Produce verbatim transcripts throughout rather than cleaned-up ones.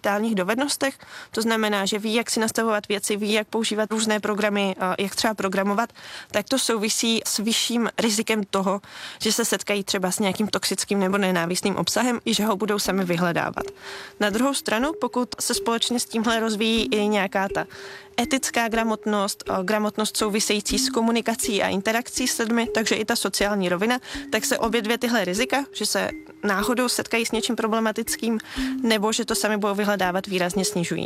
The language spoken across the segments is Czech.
digitálních dovednostech, to znamená, že ví, jak si nastavovat věci, ví, jak používat různé programy, jak třeba programovat, tak to souvisí s vyšším rizikem toho, že se setkají třeba s nějakým toxickým nebo nenávistným obsahem i že ho budou sami vyhledávat. Na druhou stranu, pokud se společně s tímhle rozvíjí i nějaká ta etická gramotnost, gramotnost související s komunikací a interakcí s lidmi, takže i ta sociální rovina, tak se obě dvě tyhle rizika, že se náhodou setkají s něčím problematickým, nebo že to sami budou vyhledávat, výrazně snižují.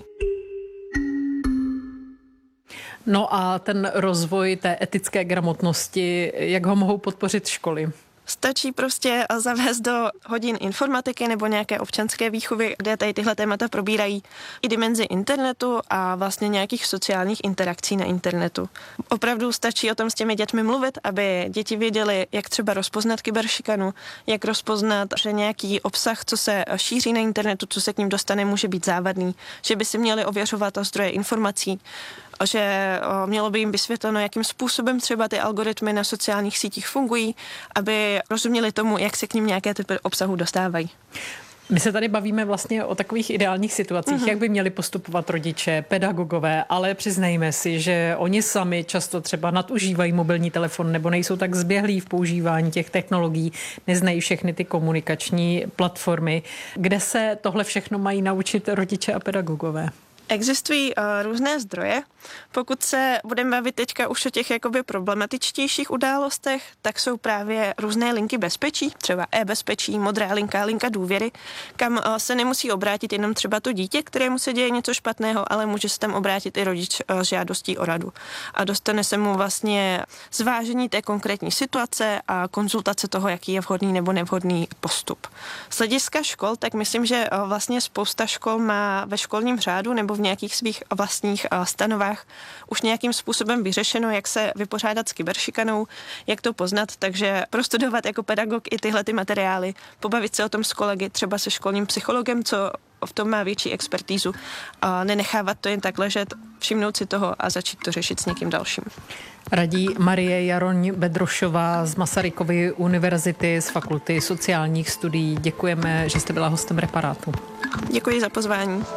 No a ten rozvoj té etické gramotnosti, jak ho mohou podpořit školy? Stačí prostě zavést do hodin informatiky nebo nějaké občanské výchovy, kde tady tyhle témata probírají i dimenzi internetu a vlastně nějakých sociálních interakcí na internetu. Opravdu stačí o tom s těmi dětmi mluvit, aby děti věděly, jak třeba rozpoznat kyberšikanu, jak rozpoznat, že nějaký obsah, co se šíří na internetu, co se k ním dostane, může být závadný, že by si měli ověřovat zdroje informací, že mělo by jim vysvětleno, jakým způsobem třeba ty algoritmy na sociálních sítích fungují, aby rozuměli tomu, jak se k ním nějaké typy obsahu dostávají. My se tady bavíme vlastně o takových ideálních situacích, mm-hmm. jak by měli postupovat rodiče, pedagogové, ale přiznejme si, že oni sami často třeba nadužívají mobilní telefon nebo nejsou tak zběhlí v používání těch technologií, neznají všechny ty komunikační platformy. Kde se tohle všechno mají naučit rodiče a pedagogové? Existují uh, různé zdroje. Pokud se budeme bavit teďka už o těch jakoby problematičtějších událostech, tak jsou právě různé linky bezpečí, třeba e-bezpečí, modrá linka, linka důvěry, kam uh, se nemusí obrátit jenom třeba to dítě, kterému se děje něco špatného, ale může se tam obrátit i rodič uh, s žádostí o radu. A dostane se mu vlastně zvážení té konkrétní situace a konzultace toho, jaký je vhodný nebo nevhodný postup. Z hlediska škol, tak myslím, že uh, vlastně spousta škol má ve školním řádu nebo v nějakých svých vlastních stanovách už nějakým způsobem vyřešeno, jak se vypořádat s kyberšikanou, jak to poznat, takže prostudovat jako pedagog i tyhle ty materiály, pobavit se o tom s kolegy, třeba se školním psychologem, co v tom má větší expertízu a nenechávat to jen tak ležet, všimnout si toho a začít to řešit s někým dalším. Radí Marie Jaroň Bedrošová z Masarykovy univerzity z Fakulty sociálních studií. Děkujeme, že jste byla hostem Reparátu. Děkuji za pozvání.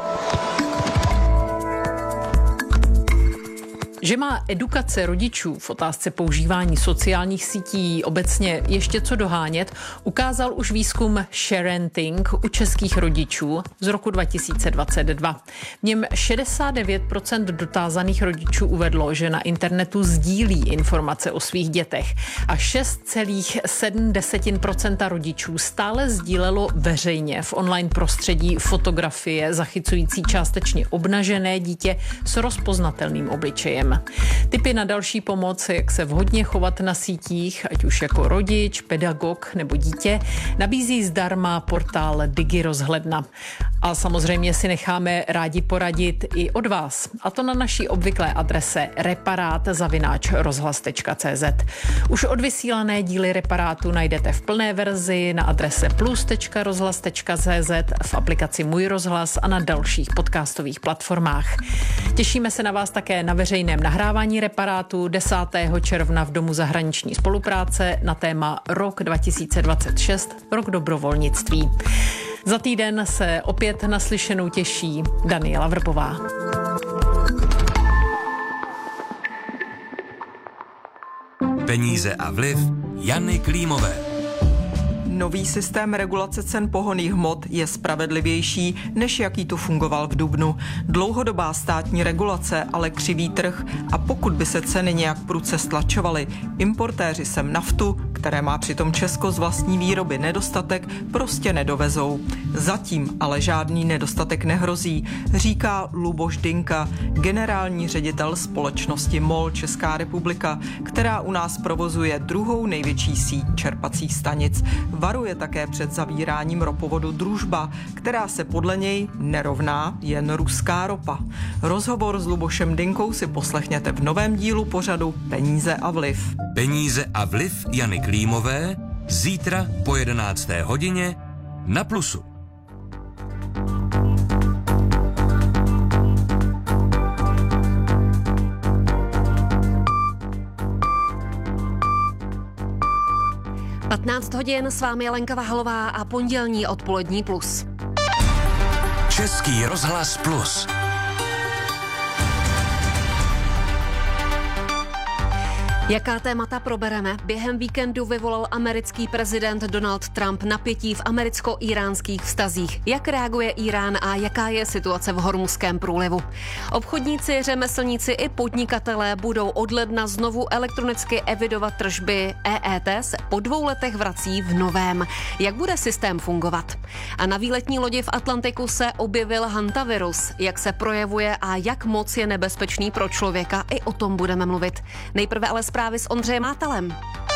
Že má edukace rodičů v otázce používání sociálních sítí obecně ještě co dohánět, ukázal už výzkum Sharenting u českých rodičů z roku dva tisíce dvacet dva. V něm šedesát devět procent dotázaných rodičů uvedlo, že na internetu sdílí informace o svých dětech a šest celá sedm procenta rodičů stále sdílelo veřejně v online prostředí fotografie zachycující částečně obnažené dítě s rozpoznatelným obličejem. Tipy na další pomoc, jak se vhodně chovat na sítích, ať už jako rodič, pedagog nebo dítě, nabízí zdarma portál DigiRozhledna. A samozřejmě si necháme rádi poradit i od vás. A to na naší obvyklé adrese reparát zavináč rozhlas tečka cé zet. Už odvysílané díly Reparátu najdete v plné verzi na adrese plus tečka rozhlas tečka cé zet, v aplikaci Můj rozhlas a na dalších podcastových platformách. Těšíme se na vás také na veřejném nahrávání Reparátu desátého června v Domu zahraniční spolupráce na téma Rok dva tisíce dvacet šest, rok dobrovolnictví. Za týden se opět na slyšenou těší Daniela Vrbová. Peníze a vliv Jany Klímové. Nový systém regulace cen pohonných hmot je spravedlivější, než jaký tu fungoval v dubnu. Dlouhodobá státní regulace ale křiví trh a pokud by se ceny nějak prudce stlačovaly, importéři sem naftu, které má přitom Česko z vlastní výroby nedostatek, prostě nedovezou. Zatím ale žádný nedostatek nehrozí, říká Luboš Dynka, generální ředitel společnosti MOL Česká republika, která u nás provozuje druhou největší síť čerpacích stanic. Varuje také před zavíráním ropovodu Družba, která se podle něj nerovná jen ruská ropa. Rozhovor s Lubošem Dynkou si poslechněte v novém dílu pořadu Peníze a vliv. Peníze a vliv Jany Klímové zítra po jedenácté hodině na Plusu. patnáct hodin, s vámi Lenka Vahalová a pondělní odpolední Plus. Český rozhlas Plus. Jaká témata probereme? Během víkendu vyvolal americký prezident Donald Trump napětí v americko-íránských vztazích. Jak reaguje Írán a jaká je situace v Hormuzském průlivu? Obchodníci, řemeslníci i podnikatelé budou od ledna znovu elektronicky evidovat tržby. E E T se po dvou letech vrací v novém. Jak bude systém fungovat? A na výletní lodi v Atlantiku se objevil hantavirus. Jak se projevuje a jak moc je nebezpečný pro člověka? I o tom budeme mluvit. Nejprve ale zprávy s Ondřejem Mátalem.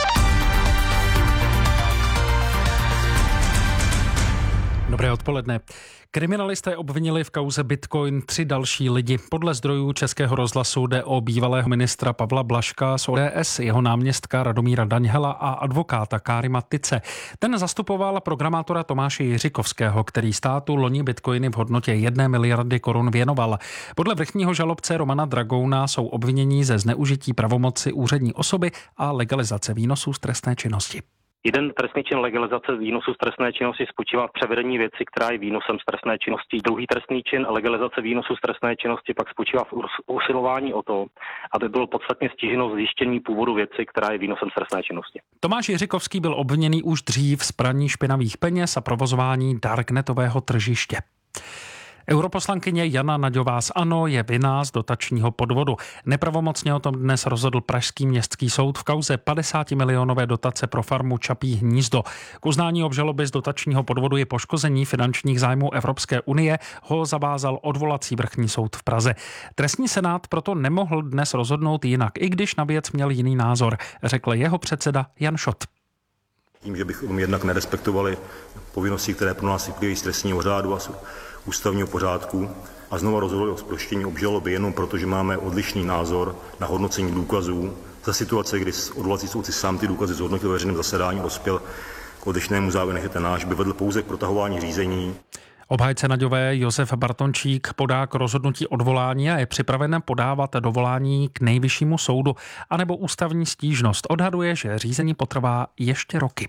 Dobré odpoledne. Kriminalisté obvinili v kauze Bitcoin tři další lidi. Podle zdrojů Českého rozhlasu jde o bývalého ministra Pavla Blažka z O D S, jeho náměstka Radomíra Daňhela a advokáta Kárima Tyce. Ten zastupoval programátora Tomáše Jiřikovského, který státu loni bitcoiny v hodnotě jedné miliardy korun věnoval. Podle vrchního žalobce Romana Dragouna jsou obvinění ze zneužití pravomoci úřední osoby a legalizace výnosů z trestné činnosti. Jeden trestný čin legalizace výnosu z trestné činnosti spočívá v převedení věci, která je výnosem z trestné činnosti. Druhý trestný čin legalizace výnosu z trestné činnosti pak spočívá v usilování o to, aby bylo podstatně stíženo zjištění původu věci, která je výnosem z trestné činnosti. Tomáš Jiřikovský byl obviněný už dřív z praní špinavých peněz a provozování darknetového tržiště. Europoslankyně Jana Naďová z ANO je vinná z dotačního podvodu. Nepravomocně o tom dnes rozhodl pražský městský soud v kauze padesátimilionové dotace pro farmu Čapí hnízdo. K uznání obžaloby z dotačního podvodu je poškození finančních zájmů Evropské unie, ho zavázal odvolací vrchní soud v Praze. Trestní senát proto nemohl dnes rozhodnout jinak, i když na věc měl jiný názor, řekl jeho předseda Jan Šot. Tím, že bychom jednak nerespektovali povinnosti, které pro nás vyplývají z trestního řádu a ústavního pořádku a znova rozhodli o zproštění obžaloby jenom proto, že máme odlišný názor na hodnocení důkazů za situace, kdy odvolací soudci sám ty důkazy zhodnotil ve veřejném zasedání a dospěl k odlišnému závěru, než je ten náš, by vedl pouze k protahování řízení. Obhájce Naďové Josef Bartončík podá k rozhodnutí odvolání a je připraven podávat dovolání k nejvyššímu soudu anebo ústavní stížnost. Odhaduje, že řízení potrvá ještě roky.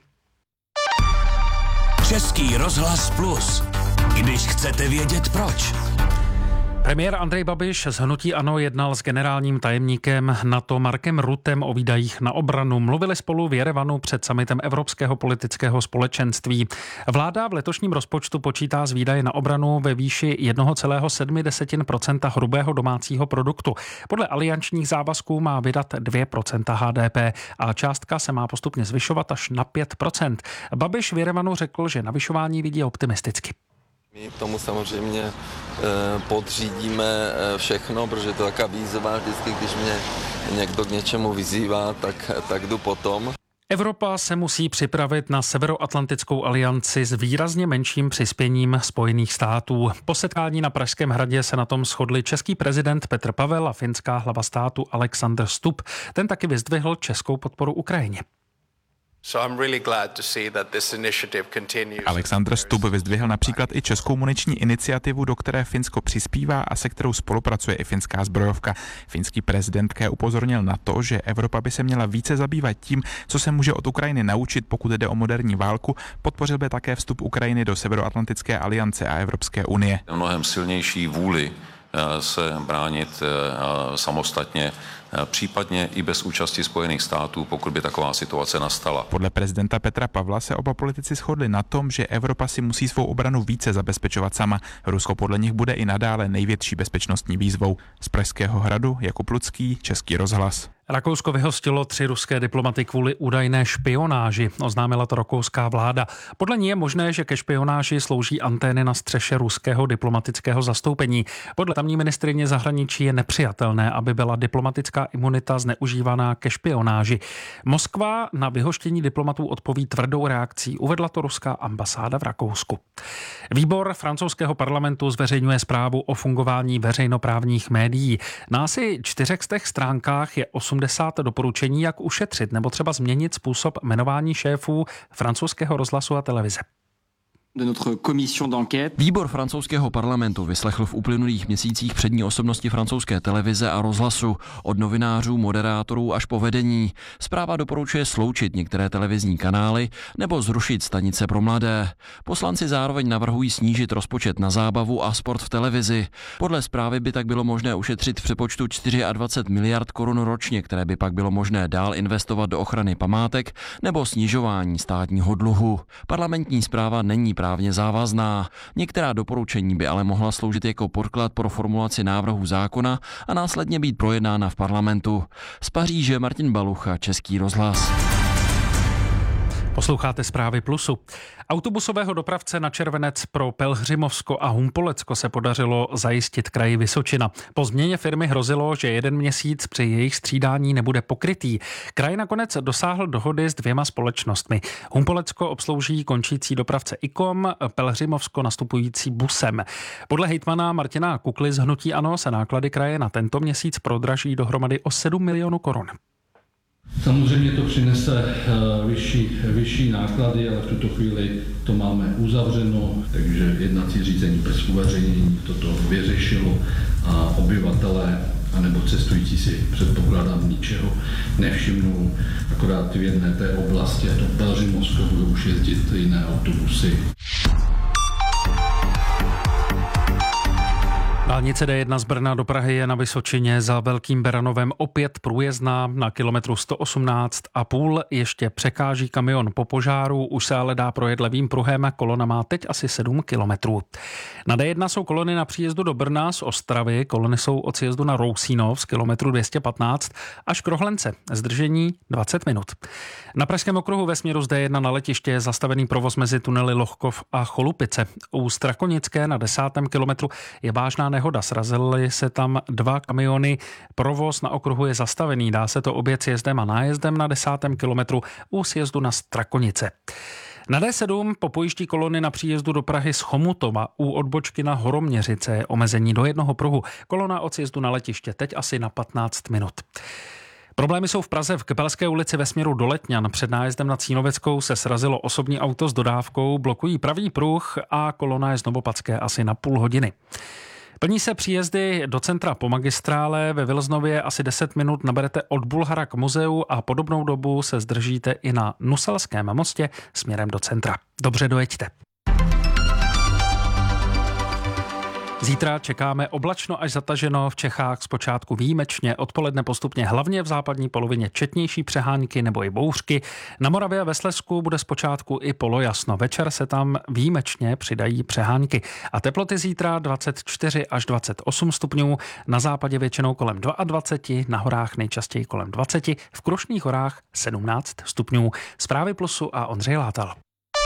Český rozhlas Plus. Když chcete vědět proč. Premiér Andrej Babiš z hnutí ANO jednal s generálním tajemníkem NATO Markem Ruttem o výdajích na obranu. Mluvili spolu v Jerevanu před summitem Evropského politického společenství. Vláda v letošním rozpočtu počítá s výdaji na obranu ve výši jedna celá sedm procenta hrubého domácího produktu. Podle aliančních závazků má vydat dvě procenta H D P a částka se má postupně zvyšovat až na pět procent. Babiš v Jerevanu řekl, že navyšování vidí optimisticky. My tomu samozřejmě e, podřídíme e, všechno, protože to je taková výzva, vždycky, když mě někdo k něčemu vyzývá, tak, tak jdu potom. Evropa se musí připravit na Severoatlantickou alianci s výrazně menším přispěním Spojených států. Po setkání na Pražském hradě se na tom shodli český prezident Petr Pavel a finská hlava státu Alexander Stubb. Ten taky vyzdvihl českou podporu Ukrajině. Alexander Stubb vyzdvihl například i českou muniční iniciativu, do které Finsko přispívá a se kterou spolupracuje i finská zbrojovka. Finský prezident upozornil na to, že Evropa by se měla více zabývat tím, co se může od Ukrajiny naučit, pokud jde o moderní válku. Podpořil by také vstup Ukrajiny do Severoatlantické aliance a Evropské unie. Mnohem silnější vůli se bránit samostatně, případně i bez účasti Spojených států, pokud by taková situace nastala. Podle prezidenta Petra Pavla se oba politici shodli na tom, že Evropa si musí svou obranu více zabezpečovat sama. Rusko podle nich bude i nadále největší bezpečnostní výzvou. Z Pražského hradu Jakub Lucký, Český rozhlas. Rakousko vyhostilo tři ruské diplomaty kvůli údajné špionáži, oznámila to rakouská vláda. Podle ní je možné, že ke špionáži slouží antény na střeše ruského diplomatického zastoupení. Podle tamní ministryně zahraničí je nepřijatelné, aby byla diplomatická imunita zneužívaná ke špionáži. Moskva na vyhoštění diplomatů odpoví tvrdou reakcí, uvedla to ruská ambasáda v Rakousku. Výbor francouzského parlamentu zveřejňuje zprávu o fungování veřejnoprávních médií. Na asi čtyřech stech stránkách je osmdesát doporučení, jak ušetřit nebo třeba změnit způsob jmenování šéfů francouzského rozhlasu a televize. Výbor francouzského parlamentu vyslechl v uplynulých měsících přední osobnosti francouzské televize a rozhlasu, od novinářů, moderátorů až po vedení. Zpráva doporučuje sloučit některé televizní kanály nebo zrušit stanice pro mladé. Poslanci zároveň navrhují snížit rozpočet na zábavu a sport v televizi. Podle zprávy by tak bylo možné ušetřit v přepočtu dvacet čtyři miliard korun ročně, které by pak bylo možné dál investovat do ochrany památek nebo snižování státního dluhu. Parlamentní zpráva není právně závazná. Některá doporučení by ale mohla sloužit jako podklad pro formulaci návrhu zákona a následně být projednána v parlamentu. Z Paříže Martin Balucha, Český rozhlas. Posloucháte Zprávy Plusu. Autobusového dopravce na Červenec pro Pelhřimovsko a Humpolecko se podařilo zajistit kraji Vysočina. Po změně firmy hrozilo, že jeden měsíc při jejich střídání nebude pokrytý. Kraj nakonec dosáhl dohody s dvěma společnostmi. Humpolecko obslouží končící dopravce IKOM, Pelhřimovsko nastupující busem. Podle hejtmana Martina Kukly z hnutí ANO se náklady kraje na tento měsíc prodraží dohromady o sedm milionů korun. Samozřejmě to přinese vyšší, vyšší náklady, ale v tuto chvíli to máme uzavřeno, takže jednací řízení bez uveřejnění toto vyřešilo a obyvatelé anebo cestující si, předpokládám, ničeho nevšimnou, akorát v jedné té oblasti, a to Pelhřimovsko, budou už jezdit jiné autobusy. Dálnice D jedna z Brna do Prahy je na Vysočině za Velkým Beranovem opět průjezdná. Na kilometru sto osmnáct a půl ještě překáží kamion po požáru, už se ale dá projet levým pruhem, kolona má teď asi sedm kilometrů. Na D jedna jsou kolony na příjezdu do Brna z Ostravy, kolony jsou od sjezdu na Rousínov z kilometru dvě stě patnáct až k Rohlence, zdržení dvacet minut. Na Pražském okruhu ve směru z D jedna na letiště je zastavený provoz mezi tunely Lohkov a Cholupice. U Strakonické na desátém kilometru je vážná nehoda, srazily se tam dva kamiony, provoz na okruhu je zastavený, dá se to obět sjezdem a nájezdem na desátém kilometru u sjezdu na Strakonice. Na D sedm po pojíždí kolony na příjezdu do Prahy z Chomutova u odbočky na Horoměřice je omezení do jednoho pruhu. Kolona od sjezdu na letiště teď asi na patnáct minut. Problémy jsou v Praze v Kepelské ulici ve směru do Letňan. Před nájezdem na Cínoveckou se srazilo osobní auto s dodávkou, blokují pravý pruh a kolona je z Novopadské asi na půl hodiny. Plní se příjezdy do centra po magistrále, ve Vilznově asi deset minut naberete od Bulhara k muzeu a podobnou dobu se zdržíte i na Nuselském mostě směrem do centra. Dobře dojeďte. Zítra čekáme oblačno až zataženo, v Čechách zpočátku výjimečně, odpoledne postupně hlavně v západní polovině četnější přehánky nebo i bouřky. Na Moravě a ve Slezsku bude zpočátku i polojasno, večer se tam výjimečně přidají přehánky. A teploty zítra dvacet čtyři až dvacet osm stupňů, na západě většinou kolem dvacet dva, na horách nejčastěji kolem dvacet, v Krušných horách sedmnáct stupňů. Zprávy Plusu a Ondřej Látal.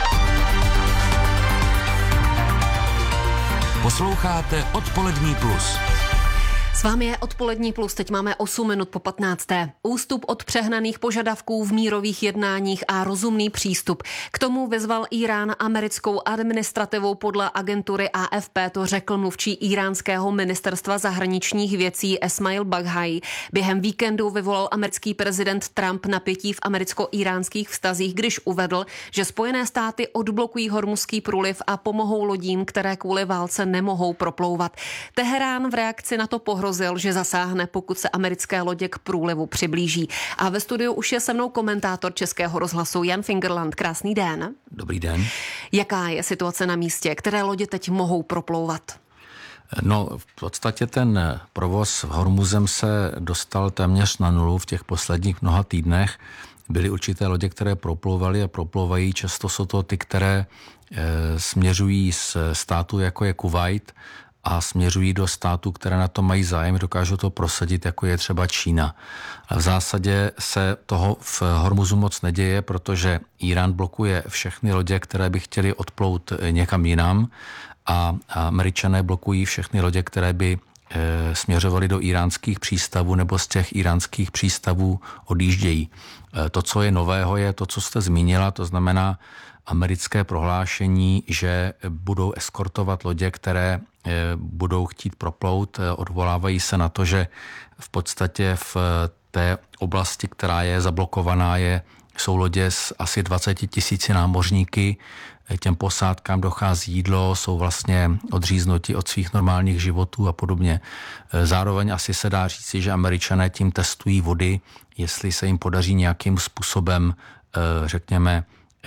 Posloucháte Odpolední plus. S vámi je Odpolední plus, teď máme osm minut po patnácté. Ústup od přehnaných požadavků v mírových jednáních a rozumný přístup. K tomu vyzval Írán americkou administrativou, podle agentury A F P to řekl mluvčí íránského ministerstva zahraničních věcí Esmail Baghai. Během víkendu vyvolal americký prezident Trump napětí v americko-íránských vztazích, když uvedl, že Spojené státy odblokují Hormuzský průliv a pomohou lodím, které kvůli válce nemohou proplouvat. Teherán v reakci na to pohrozil, že zasáhne, pokud se americké lodě k průlivu přiblíží. A ve studiu už je se mnou komentátor Českého rozhlasu Jan Fingerland. Krásný den. Dobrý den. Jaká je situace na místě? Které lodě teď mohou proplouvat? No, v podstatě ten provoz Hormuzem se dostal téměř na nulu v těch posledních mnoha týdnech. Byly určité lodě, které proplouvaly a proplouvají. Často jsou to ty, které e, směřují z státu, jako je Kuvajt, a směřují do států, které na to mají zájem, dokážou to prosadit, jako je třeba Čína. Ale v zásadě se toho v Hormuzu moc neděje, protože Irán blokuje všechny lodě, které by chtěly odplout někam jinam, a Američané blokují všechny lodě, které by e, směřovaly do iránských přístavů nebo z těch iránských přístavů odjíždějí. E, to, co je nového, je to, co jste zmínila, to znamená americké prohlášení, že budou eskortovat lodě, které budou chtít proplout. Odvolávají se na to, že v podstatě v té oblasti, která je zablokovaná, je jsou lodě s asi dvaceti tisíci námořníky, těm posádkám dochází jídlo, jsou vlastně odříznuti od svých normálních životů a podobně. Zároveň asi se dá říci, že Američané tím testují vody, jestli se jim podaří nějakým způsobem, řekněme,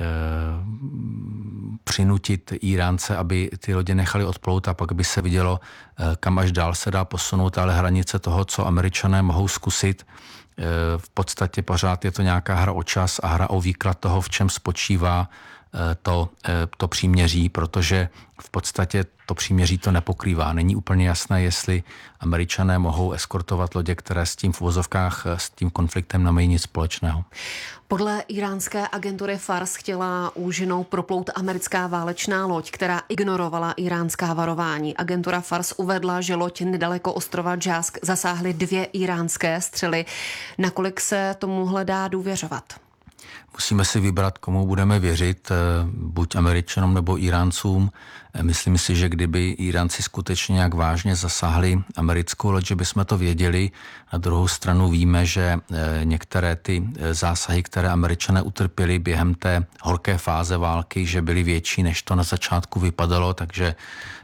přinutit Iránce, aby ty lodě nechali odplout a pak by se vidělo, kam až dál se dá posunout, ale hranice toho, co Američané mohou zkusit, v podstatě pořád je to nějaká hra o čas a hra o výklad toho, v čem spočívá to, to příměří, protože v podstatě to příměří to nepokrývá. Není úplně jasné, jestli Američané mohou eskortovat lodě, které s tím v uvozovkách s tím konfliktem nemají nic společného. Podle iránské agentury Fars chtěla úžinou proplout americká válečná loď, která ignorovala iránská varování. Agentura Fars uvedla, že loď nedaleko ostrova Džask zasáhly dvě iránské střely. Nakolik se tomuhle dá důvěřovat? Musíme si vybrat, komu budeme věřit, buď Američanům nebo Iráncům. Myslím si, že kdyby Iránci skutečně nějak vážně zasáhli americkou loď, že bychom to věděli. Na druhou stranu víme, že některé ty zásahy, které Američané utrpěli během té horké fáze války, že byly větší, než to na začátku vypadalo, takže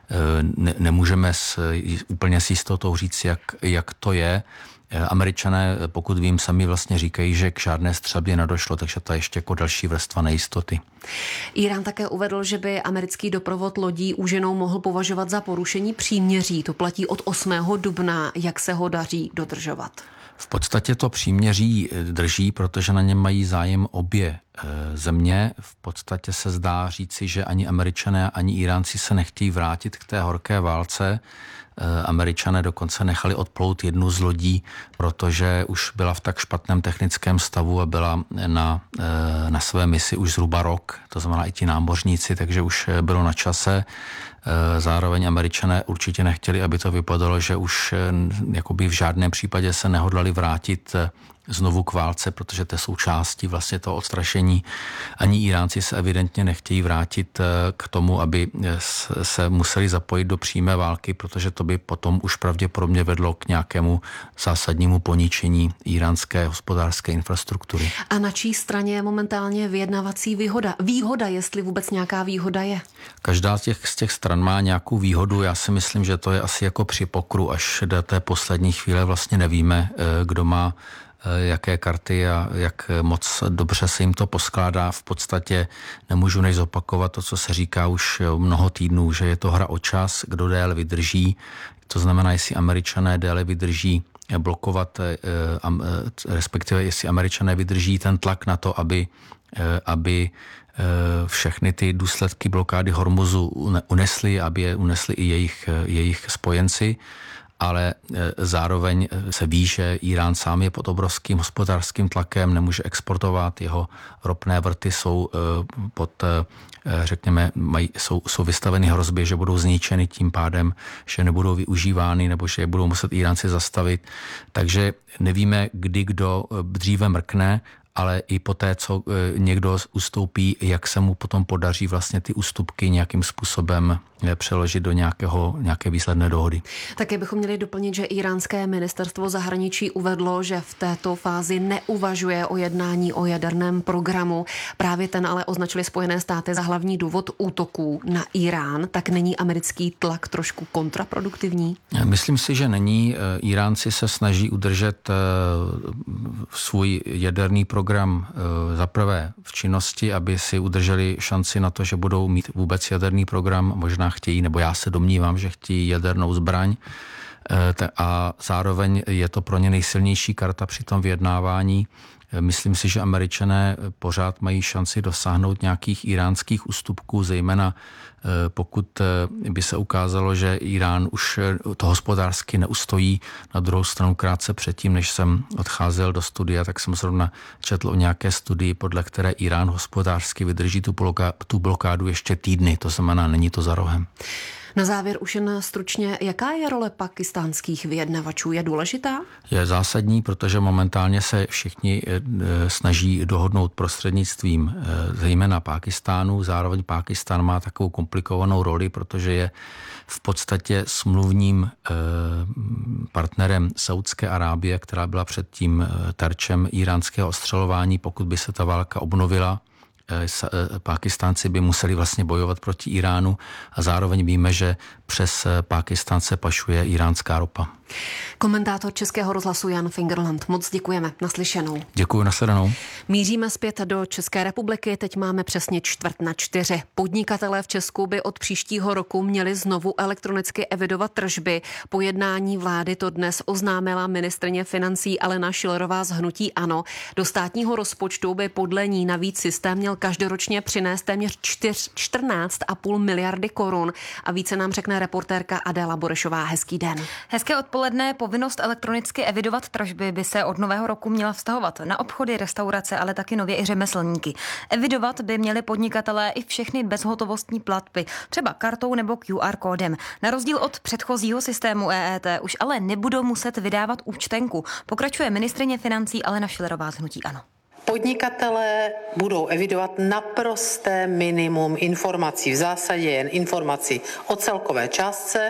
ne, nemůžeme s, úplně s jistotou říct, jak, jak to je. Američané, pokud vím, sami vlastně říkají, že k žádné střelbě nedošlo, takže to je ještě jako další vrstva nejistoty. Irán také uvedl, že by americký doprovod lodí úžinou mohl považovat za porušení příměří. To platí od osmého dubna. Jak se ho daří dodržovat? V podstatě to příměří drží, protože na něm mají zájem obě země. V podstatě se zdá říci, že ani Američané, ani Iránci se nechtějí vrátit k té horké válce. Američané dokonce nechali odplout jednu z lodí, protože už byla v tak špatném technickém stavu a byla na, na své misi už zhruba rok, to znamená i ti námořníci, takže už bylo na čase. Zároveň Američané určitě nechtěli, aby to vypadalo, že už jakoby v žádném případě se nehodlali vrátit znovu k válce, protože to jsou části vlastně toho odstrašení. Ani Iránci se evidentně nechtějí vrátit k tomu, aby se museli zapojit do přímé války, protože to by potom už pravděpodobně vedlo k nějakému zásadnímu poničení iránské hospodářské infrastruktury. A na čí straně je momentálně vyjednavací výhoda? Výhoda, jestli vůbec nějaká výhoda je? Každá z těch, z těch stran má nějakou výhodu. Já si myslím, že to je asi jako při pokru, až do té poslední chvíle vlastně nevíme, kdo má jaké karty a jak moc dobře se jim to poskládá. V podstatě nemůžu než zopakovat to, co se říká už mnoho týdnů, že je to hra o čas, kdo déle vydrží. To znamená, jestli Američané déle vydrží blokovat, respektive jestli Američané vydrží ten tlak na to, aby, aby všechny ty důsledky blokády Hormuzu unesly, aby je unesli i jejich, jejich spojenci. Ale zároveň se ví, že Irán sám je pod obrovským hospodářským tlakem, nemůže exportovat, jeho ropné vrty jsou pod, řekněme, mají, jsou, jsou vystaveny hrozbě, že budou zničeny tím pádem, že nebudou využívány nebo že je budou muset Iránci zastavit. Takže nevíme, kdy kdo dříve mrkne, ale i poté, co někdo ustoupí, jak se mu potom podaří vlastně ty ústupky nějakým způsobem přeložit do nějakého, nějaké výsledné dohody. Také bychom měli doplnit, že iránské ministerstvo zahraničí uvedlo, že v této fázi neuvažuje o jednání o jaderném programu. Právě ten ale označili Spojené státy za hlavní důvod útoků na Irán. Tak není americký tlak trošku kontraproduktivní? Myslím si, že není. Iránci se snaží udržet svůj jaderný program zaprvé v činnosti, aby si udrželi šanci na to, že budou mít vůbec jaderný program, možná chtějí, nebo já se domnívám, že chtějí jadernou zbraň a zároveň je to pro ně nejsilnější karta při tom vyjednávání. Myslím si, že Američané pořád mají šanci dosáhnout nějakých iránských ústupků, zejména pokud by se ukázalo, že Irán už to hospodářsky neustojí. Na druhou stranu krátce předtím, než jsem odcházel do studia, tak jsem zrovna četl o nějaké studii, podle které Irán hospodářsky vydrží tu blokádu, tu blokádu ještě týdny, to znamená, není to za rohem. Na závěr už jen stručně, jaká je role pakistánských vyjednavačů? Je důležitá? Je zásadní, protože momentálně se všichni snaží dohodnout prostřednictvím zejména Pákistánu. Zároveň Pákistán má takovou komplikovanou roli, protože je v podstatě smluvním partnerem Saúdské Arábie, která byla předtím terčem íránského ostřelování. Pokud by se ta válka obnovila, Pákistánci by museli vlastně bojovat proti Iránu a zároveň víme, že přes Pákistán se pašuje iránská ropa. Komentátor Českého rozhlasu Jan Fingerland. Moc děkujeme. Naslyšenou. Děkuji, nashledanou. Míříme zpět do České republiky. Teď máme přesně čtvrt na čtyři. Podnikatelé v Česku by od příštího roku měli znovu elektronicky evidovat tržby. Po jednání vlády to dnes oznámila ministryně financí Alena Schillerová z hnutí ANO. Do státního rozpočtu by podle ní navíc systém měl každoročně přinést téměř čtrnáct a půl miliardy korun. A více nám řekne reportérka Adéla Borešová. Hezký den. Hezké odpoledne. Povinnost elektronicky evidovat tržby by se od nového roku měla vztahovat na obchody, restaurace, ale taky nově i řemeslníky. Evidovat by měli podnikatelé i všechny bezhotovostní platby, třeba kartou nebo Q R kódem. Na rozdíl od předchozího systému E E T už ale nebudou muset vydávat účtenku. Pokračuje ministryně financí Alena Schillerová z hnutí ANO. Podnikatelé budou evidovat naprosté minimum informací, v zásadě jen informací o celkové částce,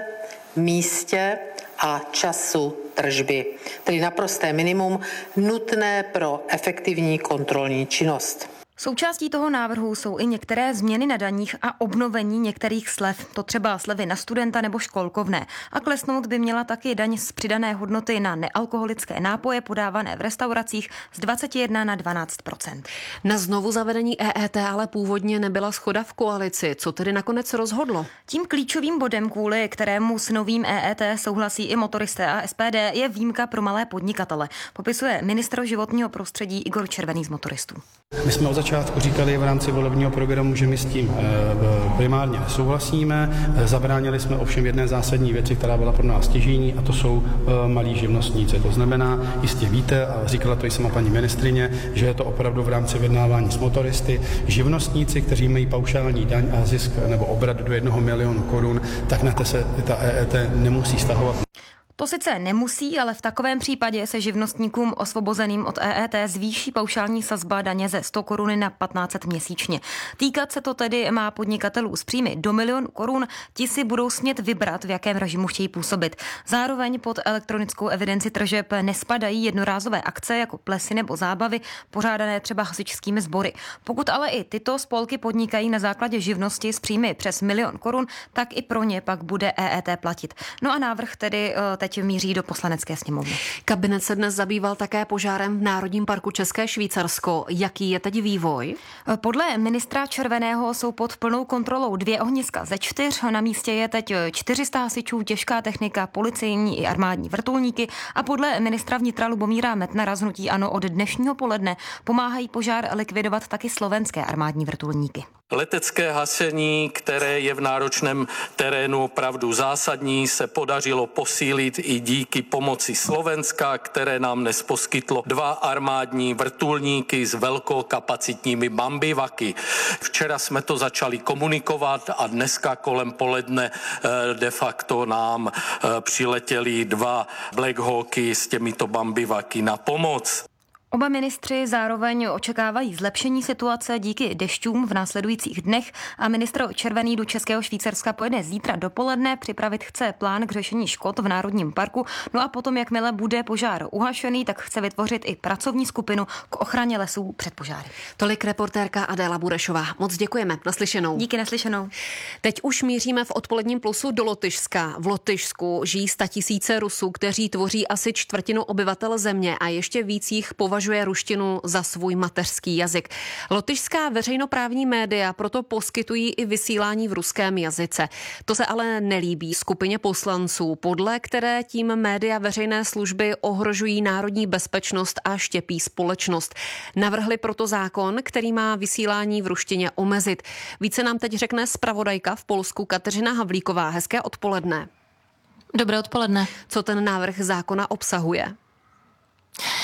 místě a času tržby, tedy naprosté minimum nutné pro efektivní kontrolní činnost. Součástí toho návrhu jsou i některé změny na daních a obnovení některých slev, to třeba slevy na studenta nebo školkovné. A klesnout by měla taky daň z přidané hodnoty na nealkoholické nápoje podávané v restauracích z dvacet jedna na dvanáct procent. Na znovu zavedení E E T ale původně nebyla shoda v koalici. Co tedy nakonec rozhodlo? Tím klíčovým bodem, kvůli kterému s novým E E T souhlasí i motoristé a S P D, je výjimka pro malé podnikatele. Popisuje ministr životního prostředí Igor Červený z Motoristů. My jsme od začátku říkali v rámci volebního programu, že my s tím primárně nesouhlasíme. Zabránili jsme ovšem jedné zásadní věci, která byla pro nás stěžejní, a to jsou malí živnostníci. To znamená, jistě víte, a říkala to i sama paní ministryně, že je to opravdu v rámci vyjednávání s motoristy. Živnostníci, kteří mají paušální daň a zisk nebo obrat do jednoho milionu korun, tak na to se ta E E T nemusí stahovat. To sice nemusí, ale v takovém případě se živnostníkům osvobozeným od E E T zvýší paušální sazba daně ze sto korun na patnáct set měsíčně. Týkat se to tedy má podnikatelů s příjmy do milionu korun, ti si budou smět vybrat, v jakém režimu chtějí působit. Zároveň pod elektronickou evidenci tržeb nespadají jednorázové akce jako plesy nebo zábavy, pořádané třeba hasičskými sbory. Pokud ale i tyto spolky podnikají na základě živnosti s příjmy přes milion korun, tak i pro ně pak bude E E T platit. No a návrh tedy teď míří do poslanecké sněmovny. Kabinet se dnes zabýval také požárem v Národním parku České Švýcarsko. Jaký je teď vývoj? Podle ministra Červeného jsou pod plnou kontrolou dvě ohniska ze čtyř. Na místě je teď čtyři sta hasičů, těžká technika, policejní i armádní vrtulníky a podle ministra vnitra Lubomíra Metnara z hnutí ANO od dnešního poledne pomáhají požár likvidovat taky slovenské armádní vrtulníky. Letecké hasení, které je v náročném terénu opravdu zásadní, se podařilo posílit i díky pomoci Slovenska, které nám dnes poskytlo dva armádní vrtulníky s velkokapacitními bambivaky. Včera jsme to začali komunikovat a dneska kolem poledne de facto nám přiletěly dva Black Hawky s těmito bambivaky na pomoc. Oba ministři zároveň očekávají zlepšení situace díky dešťům v následujících dnech a ministr Červený do Českého Švýcarska pojede zítra dopoledne, připravit chce plán k řešení škod v Národním parku, no a potom, jakmile bude požár uhašený, tak chce vytvořit i pracovní skupinu k ochraně lesů před požáry. Tolik reportérka Adéla Burešová. Moc děkujeme. Naslyšenou. Díky, naslyšenou. Teď už míříme v odpoledním plusu do Lotyšska. V Lotyšsku žijí statisíce Rusů, kteří tvoří asi čtvrtinu obyvatel země a ještě víc jich považují považuje ruštinu za svůj mateřský jazyk. Lotyšská veřejnoprávní média proto poskytují i vysílání v ruském jazyce. To se ale nelíbí skupině poslanců, podle které tím média veřejné služby ohrožují národní bezpečnost a štěpí společnost. Navrhli proto zákon, který má vysílání v ruštině omezit. Více nám teď řekne zpravodajka v Polsku Kateřina Havlíková. Hezké odpoledne. Dobré odpoledne. Co ten návrh zákona obsahuje?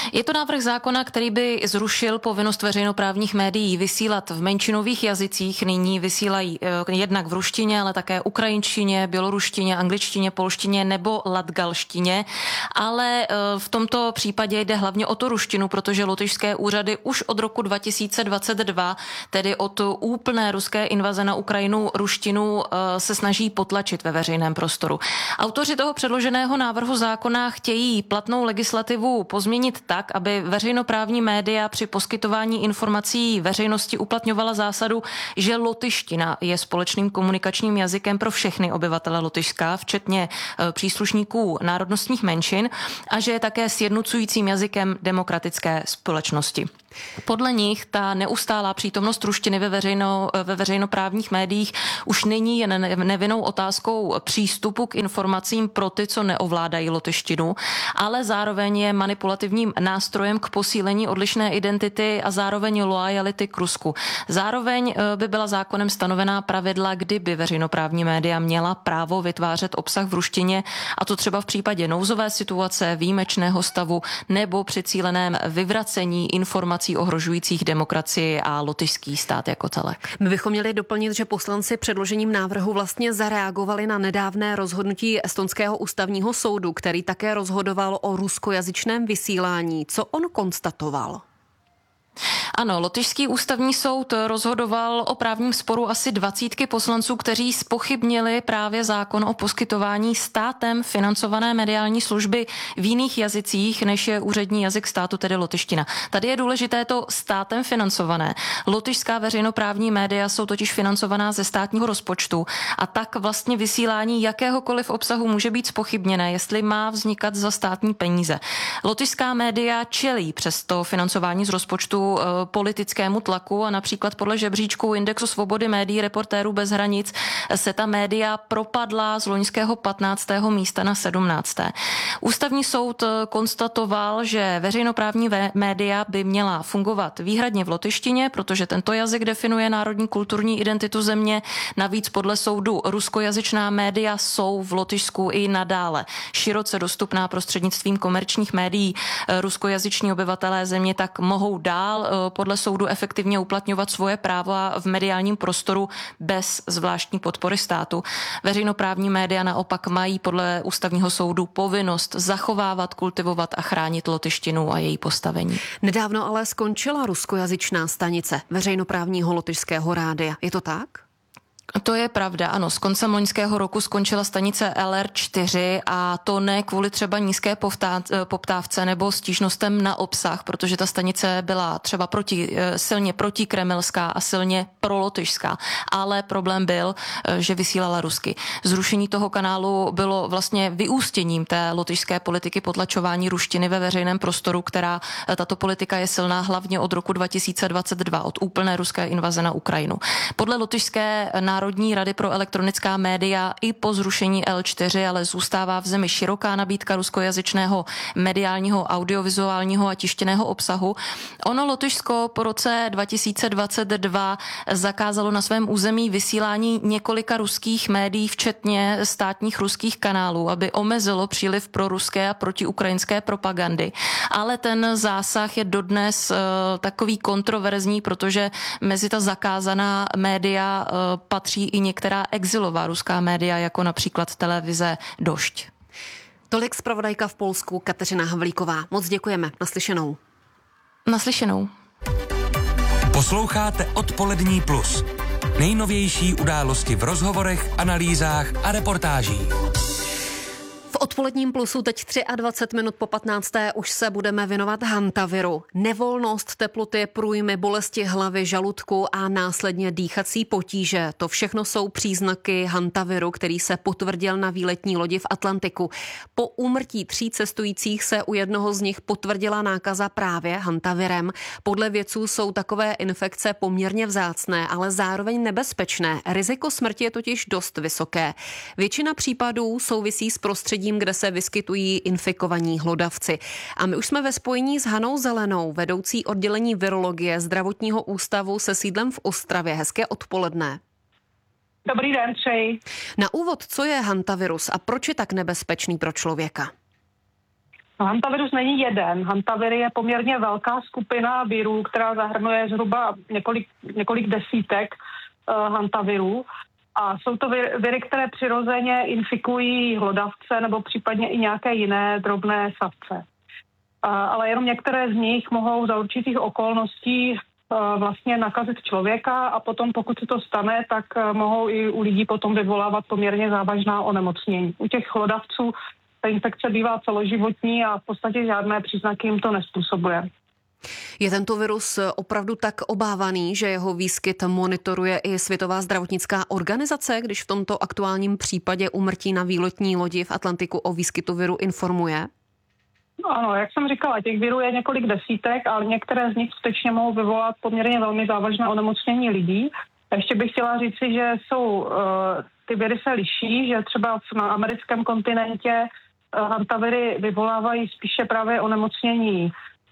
Je to návrh zákona, který by zrušil povinnost veřejnoprávních médií vysílat v menšinových jazycích. Nyní vysílají jednak v ruštině, ale také ukrajinštině, běloruštině, angličtině, polštině nebo latgalštině. Ale v tomto případě jde hlavně o tu ruštinu, protože lotyšské úřady už od roku dva tisíce dvacet dva, tedy od úplné ruské invaze na Ukrajinu, ruštinu se snaží potlačit ve veřejném prostoru. Autoři toho předloženého návrhu zákona chtějí platnou legislativu pozměnit tak, aby veřejnoprávní média při poskytování informací veřejnosti uplatňovala zásadu, že lotyština je společným komunikačním jazykem pro všechny obyvatele Lotyšska, včetně příslušníků národnostních menšin, a že je také sjednocujícím jazykem demokratické společnosti. Podle nich ta neustálá přítomnost ruštiny ve, veřejno, ve veřejnoprávních médiích už není jen nevinnou otázkou přístupu k informacím pro ty, co neovládají lotyštinu, ale zároveň je manipulativním nástrojem k posílení odlišné identity a zároveň loajality k Rusku. Zároveň by byla zákonem stanovená pravidla, kdy by veřejnoprávní média měla právo vytvářet obsah v ruštině, a to třeba v případě nouzové situace, výjimečného stavu nebo při cíleném vyvracení informací ohrožujících demokracii a lotyšský stát jako celek. My bychom měli doplnit, že poslanci předložením návrhu vlastně zareagovali na nedávné rozhodnutí estonského ústavního soudu, který také rozhodoval o ruskojazyčném vysílání. Co on konstatoval? Ano, lotyšský ústavní soud rozhodoval o právním sporu asi dvacítky poslanců, kteří zpochybnili právě zákon o poskytování státem financované mediální služby v jiných jazycích, než je úřední jazyk státu, tedy lotyština. Tady je důležité to státem financované. Lotyšská veřejnoprávní média jsou totiž financovaná ze státního rozpočtu a tak vlastně vysílání jakéhokoliv obsahu může být zpochybněné, jestli má vznikat za státní peníze. Lotyšská média čelí přesto financování z rozpočtu politickému tlaku a například podle žebříčku Indexu svobody médií Reportérů bez hranic se ta média propadla z loňského patnáctého místa na sedmnácté Ústavní soud konstatoval, že veřejnoprávní média by měla fungovat výhradně v lotyštině, protože tento jazyk definuje národní kulturní identitu země. Navíc podle soudu ruskojazyčná média jsou v Lotyšsku i nadále široce dostupná prostřednictvím komerčních médií. Ruskojazyční obyvatelé země tak mohou dál podle soudu efektivně uplatňovat svoje práva v mediálním prostoru bez zvláštní podpory státu. Veřejnoprávní média naopak mají podle ústavního soudu povinnost zachovávat, kultivovat a chránit lotyštinu a její postavení. Nedávno ale skončila ruskojazyčná stanice veřejnoprávního lotyšského rádia. Je to tak? To je pravda, ano. S koncem loňského roku skončila stanice L R čtyři a to ne kvůli třeba nízké poptávce nebo stížnostem na obsah, protože ta stanice byla třeba proti, silně protikremelská a silně prolotyšská, ale problém byl, že vysílala rusky. Zrušení toho kanálu bylo vlastně vyústěním té lotyšské politiky potlačování ruštiny ve veřejném prostoru, která tato politika je silná hlavně od roku dva tisíce dvacet dva, od úplné ruské invaze na Ukrajinu. Podle lotyšské Národní rady pro elektronická média i po zrušení L čtyři ale zůstává v zemi široká nabídka ruskojazyčného mediálního, audiovizuálního a tištěného obsahu. Ono Lotyšsko po roce dva tisíce dvacet dva zakázalo na svém území vysílání několika ruských médií, včetně státních ruských kanálů, aby omezilo příliv pro ruské a protiukrajinské propagandy. Ale ten zásah je dodnes uh, takový kontroverzní, protože mezi ta zakázaná média uh, patří i některá exilová ruská média, jako například televize Došť. Tolik zpravodajka v Polsku Kateřina Havlíková. Moc děkujeme. Naslyšenou. Naslyšenou. Posloucháte Odpolední plus. Nejnovější události v rozhovorech, analýzách a reportážích. V Odpoledním plusu teď dvacet tři minut po patnácté už se budeme věnovat hantaviru. Nevolnost, teploty, průjmy, bolesti hlavy, žaludku a následně dýchací potíže. To všechno jsou příznaky hantaviru, který se potvrdil na výletní lodi v Atlantiku. Po úmrtí tří cestujících se u jednoho z nich potvrdila nákaza právě hantavirem. Podle vědců jsou takové infekce poměrně vzácné, ale zároveň nebezpečné. Riziko smrti je totiž dost vysoké. Většina případů souvisí s prostředím, kde se vyskytují infikovaní hlodavci. A my už jsme ve spojení s Hanou Zelenou, vedoucí oddělení virologie Zdravotního ústavu se sídlem v Ostravě. Hezké odpoledne. Dobrý den, přeji. Na úvod, co je hantavirus a proč je tak nebezpečný pro člověka? Hantavirus není jeden. Hantavir je poměrně velká skupina virů, která zahrnuje zhruba několik, několik desítek uh, hantavirů. A jsou to viry, viry, které přirozeně infikují hlodavce nebo případně i nějaké jiné drobné savce. A, ale jenom některé z nich mohou za určitých okolností uh, vlastně nakazit člověka a potom, pokud se to stane, tak uh, mohou i u lidí potom vyvolávat poměrně závažná onemocnění. U těch hlodavců ta infekce bývá celoživotní a v podstatě žádné příznaky jim to nezpůsobuje. Je tento virus opravdu tak obávaný, že jeho výskyt monitoruje i Světová zdravotnická organizace, když v tomto aktuálním případě úmrtí na výletní lodi v Atlantiku o výskytu viru informuje? Ano, jak jsem říkala, těch virů je několik desítek, ale některé z nich skutečně mohou vyvolat poměrně velmi závažné onemocnění lidí. A ještě bych chtěla říci, že jsou, uh, ty viry se liší, že třeba na americkém kontinentě uh, hantaviry vyvolávají spíše právě onemocnění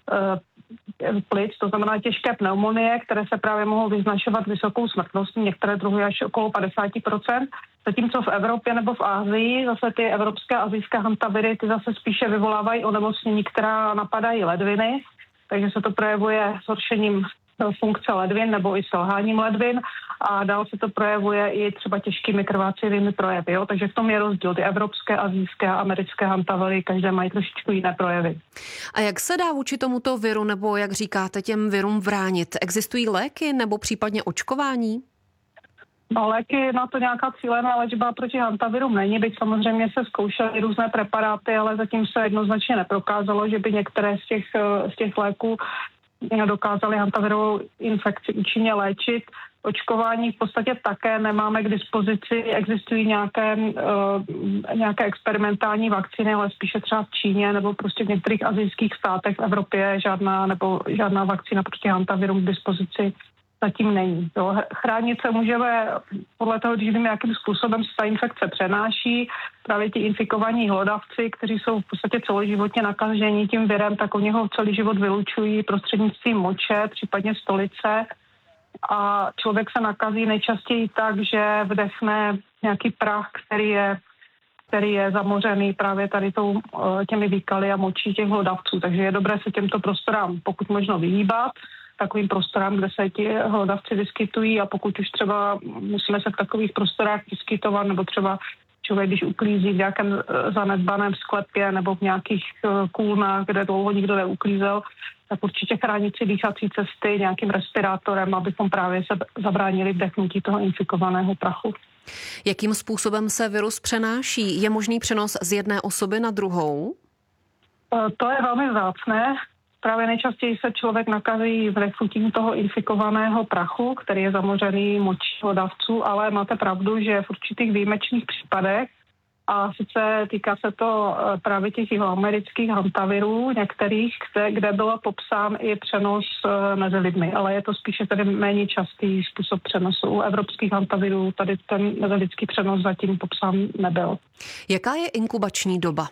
uh, plic, to znamená těžké pneumonie, které se právě mohou vyznačovat vysokou smrtností, některé druhy až okolo padesát procent. Zatímco v Evropě nebo v Asii zase ty evropské a asijské hantaviry, ty zase spíše vyvolávají onemocnění, která napadají ledviny, takže se to projevuje zhoršením funkce ledvin nebo i selháním ledvin a dál se to projevuje i třeba těžkými krvácivými projevy. Jo? Takže v tom je rozdíl. Ty evropské, asijské a americké hantaviry, každé mají trošičku jiné projevy. A jak se dá vůči tomuto viru nebo, jak říkáte, těm virům bránit? Existují léky nebo případně očkování? No, léky na to nějaká cílená léčba proti hantavirům není, byť samozřejmě se zkoušely různé preparáty, ale zatím se jednoznačně neprokázalo, že by některé z těch, z těch léků dokázali hantavirovou infekci účinně léčit. Očkování v podstatě také nemáme k dispozici. Existují nějaké, uh, nějaké experimentální vakcíny, ale spíše třeba v Číně nebo prostě v některých asijských státech v Evropě žádná nebo žádná vakcína proti hantavirům k dispozici zatím není. Jo. Chránit se můžeme podle toho, když víme, jakým způsobem se ta infekce přenáší. Právě ti infikovaní hlodavci, kteří jsou v podstatě celoživotně nakažení tím virem, tak oni ho celý život vylučují prostřednictvím moče, případně stolice. A člověk se nakazí nejčastěji tak, že vdechne nějaký prach, který je, který je zamořený právě tady tou, těmi výkaly a močí těch hlodavců. Takže je dobré se těmto prostorám pokud možno vyhýbat, takovým prostorám, kde se ti hlodavci vyskytují a pokud už třeba musíme se v takových prostorách vyskytovat, nebo třeba člověk, když uklízí v nějakém zanedbaném sklepě nebo v nějakých kůlnách, kde dlouho nikdo neuklízel, tak určitě chránit si dýchací cesty nějakým respirátorem, abychom právě se zabránili vdechnutí toho infikovaného prachu. Jakým způsobem se virus přenáší? Je možný přenos z jedné osoby na druhou? To je velmi vzácné. Právě nejčastěji se člověk nakazí vdechnutím toho infikovaného prachu, který je zamořený močí hlodavců, ale máte pravdu, že v určitých výjimečných případech, a sice týká se to právě těch jihoamerických hantavirů, některých, kde, kde byl popsán i přenos mezi lidmi, ale je to spíše tedy méně častý způsob přenosu. U evropských hantavirů tady ten mezilidský přenos zatím popsán nebyl. Jaká je inkubační doba?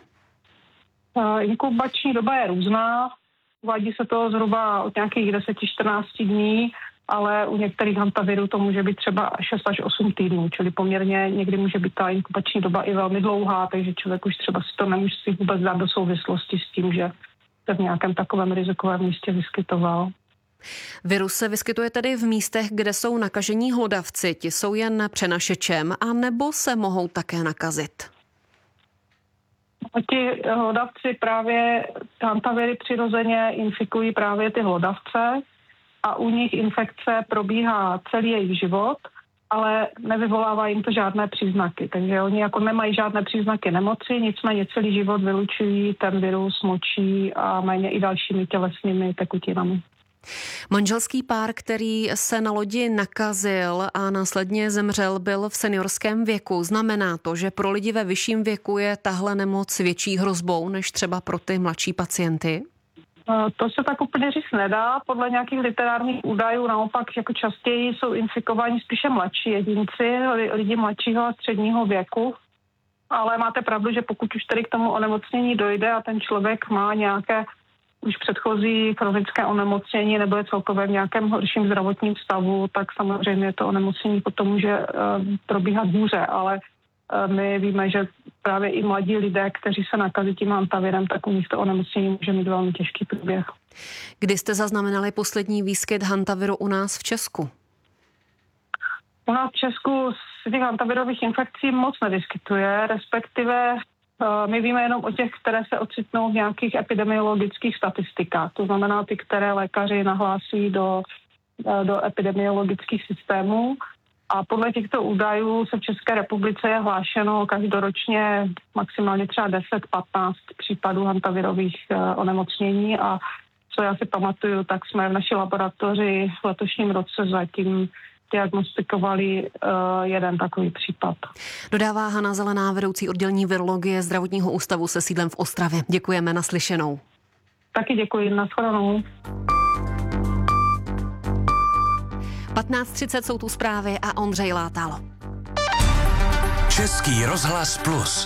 Inkubační doba je různá. Uvádí se to zhruba od nějakých deset až čtrnáct dní, ale u některých hantavirů to může být třeba šest až osm týdnů, čili poměrně někdy může být ta inkubační doba i velmi dlouhá, takže člověk už třeba si to nemusí vůbec dát do souvislosti s tím, že se v nějakém takovém rizikovém místě vyskytoval. Virus se vyskytuje tedy v místech, kde jsou nakažení hlodavci, ti jsou jen přenašečem, a nebo se mohou také nakazit? Ti hlodavci právě, hantaviry přirozeně infikují právě ty hlodavce a u nich infekce probíhá celý jejich život, ale nevyvolává jim to žádné příznaky. Takže oni jako nemají žádné příznaky nemoci, nicméně celý život vylučují ten virus močí a méně i dalšími tělesnými tekutinami. Manželský pár, který se na lodi nakazil a následně zemřel, byl v seniorském věku. Znamená to, že pro lidi ve vyšším věku je tahle nemoc větší hrozbou než třeba pro ty mladší pacienty? To se tak úplně říct nedá. Podle nějakých literárních údajů naopak jako častěji jsou infikováni spíše mladší jedinci, lidi mladšího a středního věku. Ale máte pravdu, že pokud už tady k tomu onemocnění dojde a ten člověk má nějaké už předchozí chronické onemocnění nebo je celkově v nějakém horším zdravotním stavu, tak samozřejmě to onemocnění potom může uh, probíhat hůře, ale my víme, že právě i mladí lidé, kteří se nakazí tím hantavirem, tak u nich to onemocnění může mít velmi těžký průběh. Kdy jste zaznamenali poslední výskyt hantaviru u nás v Česku? U nás v Česku z těch hantavirových infekcí moc nevyskytuje, respektive my víme jenom o těch, které se ocitnou v nějakých epidemiologických statistikách. To znamená ty, které lékaři nahlásí do, do epidemiologických systémů. A podle těchto údajů se v České republice je hlášeno každoročně maximálně třeba deset patnáct případů hantavirových onemocnění. A co já si pamatuju, tak jsme v naší laboratoři v letošním roce zatím diagnostikovali uh, jeden takový případ. Dodává Hana Zelená, vedoucí oddělení virologie Zdravotního ústavu se sídlem v Ostravě. Děkujeme, naslyšenou. Taky děkuji, nashledanou. patnáct třicet jsou tu zprávy a Ondřej Látal. Český rozhlas Plus.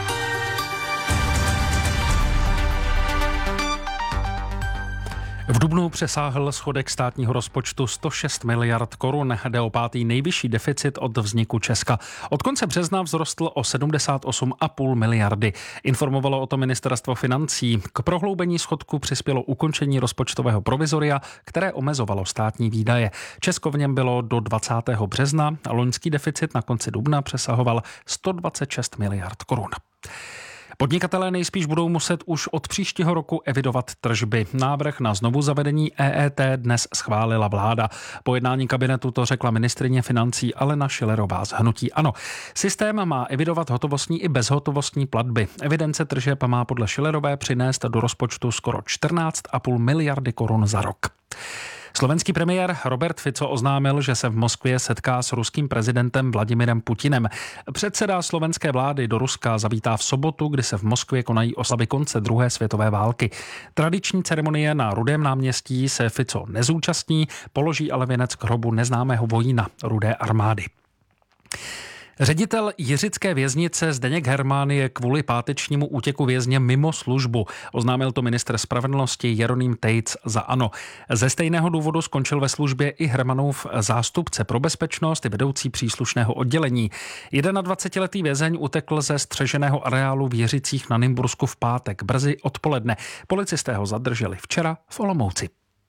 V dubnu přesáhl schodek státního rozpočtu sto šest miliard korun. Jde o pátý nejvyšší deficit od vzniku Česka. Od konce března vzrostl o sedmdesát osm celá pět miliardy. Informovalo o tom ministerstvo financí. K prohloubení schodku přispělo ukončení rozpočtového provizoria, které omezovalo státní výdaje. Česko v něm bylo do dvacátého března a loňský deficit na konci dubna přesahoval sto dvacet šest miliard korun. Podnikatelé nejspíš budou muset už od příštího roku evidovat tržby. Návrh na znovu zavedení E E T dnes schválila vláda. Po jednání kabinetu to řekla ministryně financí Alena Schillerová z hnutí ANO. Systém má evidovat hotovostní i bezhotovostní platby. Evidence tržeb má podle Schillerové přinést do rozpočtu skoro čtrnáct celá pět miliardy korun za rok. Slovenský premiér Robert Fico oznámil, že se v Moskvě setká s ruským prezidentem Vladimirem Putinem. Předseda slovenské vlády do Ruska zavítá v sobotu, kdy se v Moskvě konají oslavy konce druhé světové války. Tradiční ceremonie na Rudém náměstí se Fico nezúčastní, položí ale věnec k hrobu neznámého vojína Rudé armády. Ředitel jiřické věznice Zdeněk Hermán je kvůli pátečnímu útěku vězně mimo službu. Oznámil to ministr spravedlnosti Jeroným Tejc za ANO. Ze stejného důvodu skončil ve službě i Hermanův zástupce pro bezpečnost i vedoucí příslušného oddělení. dvacetiletý vězeň utekl ze střeženého areálu v Jiřicích na Nymbursku v pátek brzy odpoledne. Policisté ho zadrželi včera v Olomouci.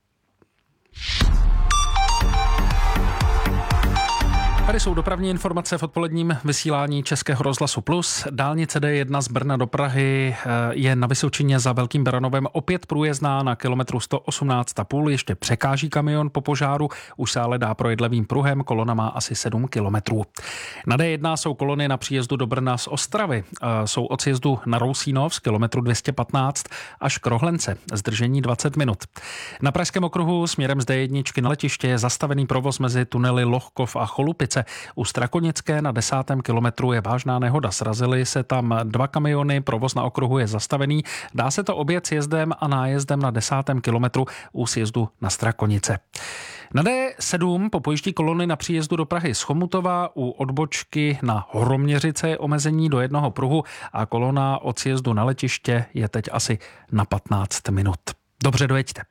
Tady jsou dopravní informace v odpoledním vysílání Českého rozhlasu Plus. Dálnice D jedna z Brna do Prahy je na Vysočině za Velkým Baranovem opět průjezdná na kilometru sto osmnáct celá pět. Ještě překáží kamion po požáru, už se ale dá projet levým pruhem, kolona má asi sedm kilometrů. Na D jedna jsou kolony na příjezdu do Brna z Ostravy. Jsou od sjezdu na Rousínov z kilometru dvě stě patnáct až k Rohlence, zdržení dvacet minut. Na Pražském okruhu směrem z D jedna na letiště je zastavený provoz mezi tunely Lohkov a Cholupice. U Strakonické na desátém kilometru je vážná nehoda. Srazily se tam dva kamiony, provoz na okruhu je zastavený. Dá se to objet sjezdem a nájezdem na desátém kilometru u sjezdu na Strakonice. Na D sedm popojíždí kolony na příjezdu do Prahy z Chomutova, u odbočky na Horoměřice je omezení do jednoho pruhu a kolona od sjezdu na letiště je teď asi na patnáct minut. Dobře, dojeďte.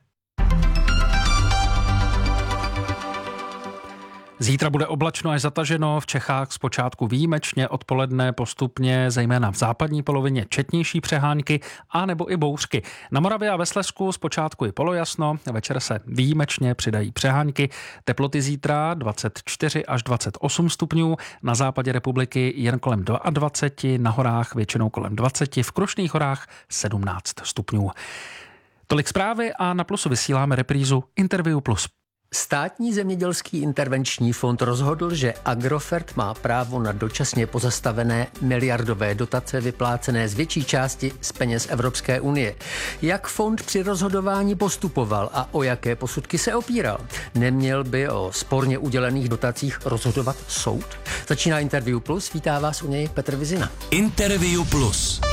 Zítra bude oblačno až zataženo, v Čechách zpočátku výjimečně, odpoledne postupně, zejména v západní polovině četnější přehánky a nebo i bouřky. Na Moravě a ve Slezsku zpočátku i polojasno, večer se výjimečně přidají přehánky. Teploty zítra dvacet čtyři až dvacet osm stupňů, na západě republiky jen kolem dvacet dva, na horách většinou kolem dvacet, v Krušných horách sedmnáct stupňů. Tolik zprávy a na Plusu vysíláme reprízu Interview Plus. Státní zemědělský intervenční fond rozhodl, že Agrofert má právo na dočasně pozastavené miliardové dotace vyplácené z větší části z peněz Evropské unie. Jak fond při rozhodování postupoval a o jaké posudky se opíral? Neměl by o sporně udělených dotacích rozhodovat soud? Začíná Interview Plus, vítá vás u něj Petr Vizina. Interview Plus.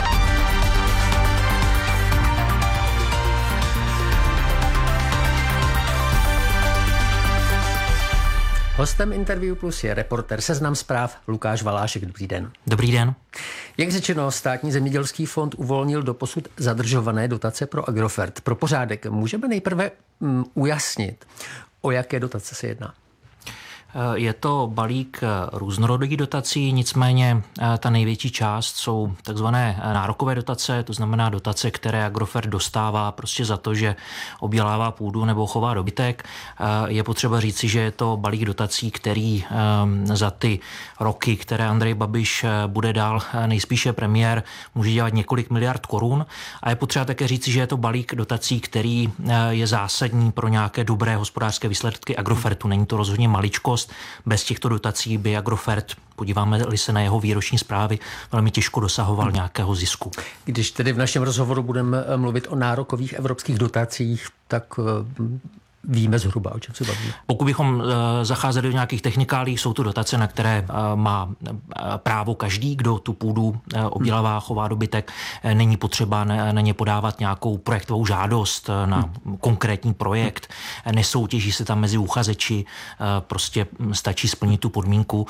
Hostem Interview Plus je reporter Seznam Zpráv Lukáš Valášek. Dobrý den. Dobrý den. Jak řečeno, státní zemědělský fond uvolnil doposud zadržované dotace pro Agrofert. Pro pořádek můžeme nejprve um, ujasnit, o jaké dotace se jedná. Je to balík různorodých dotací, nicméně ta největší část jsou takzvané nárokové dotace, to znamená dotace, které Agrofert dostává prostě za to, že obdělává půdu nebo chová dobytek. Je potřeba říci, že je to balík dotací, který za ty roky, které Andrej Babiš bude dál nejspíše premiér, může dělat několik miliard korun. A je potřeba také říci, že je to balík dotací, který je zásadní pro nějaké dobré hospodářské výsledky Agrofertu. Není to rozhodně maličkost. Bez těchto dotací by Agrofert, podíváme-li se na jeho výroční zprávy, velmi těžko dosahoval nějakého zisku. Když tedy v našem rozhovoru budeme mluvit o nárokových evropských dotacích, tak víme zhruba, o čem se bavíme. Pokud bychom zacházeli do nějakých technikálí, jsou to dotace, na které má právo každý, kdo tu půdu obdělává, chová dobytek. Není potřeba na ně podávat nějakou projektovou žádost na konkrétní projekt. Nesoutěží se tam mezi uchazeči. Prostě stačí splnit tu podmínku.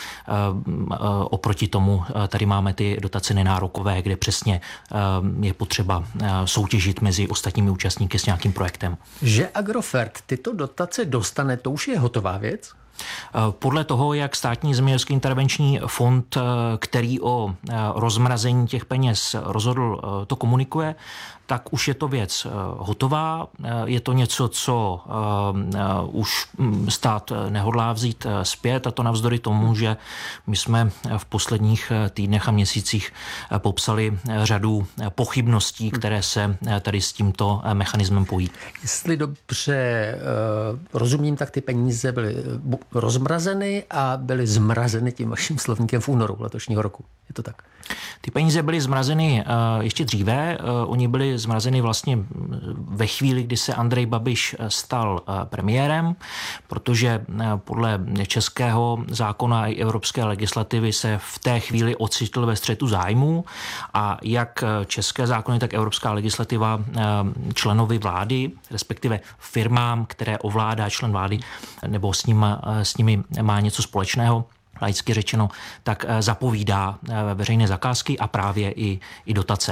Oproti tomu tady máme ty dotace nenárokové, kde přesně je potřeba soutěžit mezi ostatními účastníky s nějakým projektem. Že Agrofert tyto dotace dostane, to už je hotová věc? Podle toho, jak Státní zemědělský intervenční fond, který o rozmrazení těch peněz rozhodl, to komunikuje, tak už je to věc hotová. Je to něco, co už stát nehodlá vzít zpět, a to navzdory tomu, že my jsme v posledních týdnech a měsících popsali řadu pochybností, které se tady s tímto mechanismem pojí. Jestli dobře rozumím, tak ty peníze byly rozmrazeny a byly zmrazeny tím vaším slovníkem v únoru letošního roku. Je to tak? Ty peníze byly zmrazeny ještě dříve. Oni byly zmrazeny vlastně ve chvíli, kdy se Andrej Babiš stal premiérem, protože podle českého zákona i evropské legislativy se v té chvíli ocitl ve střetu zájmů a jak české zákony, tak evropská legislativa členovi vlády, respektive firmám, které ovládá člen vlády nebo s, ním, s nimi má něco společného, laicky řečeno, tak zapovídá veřejné zakázky a právě i, i dotace.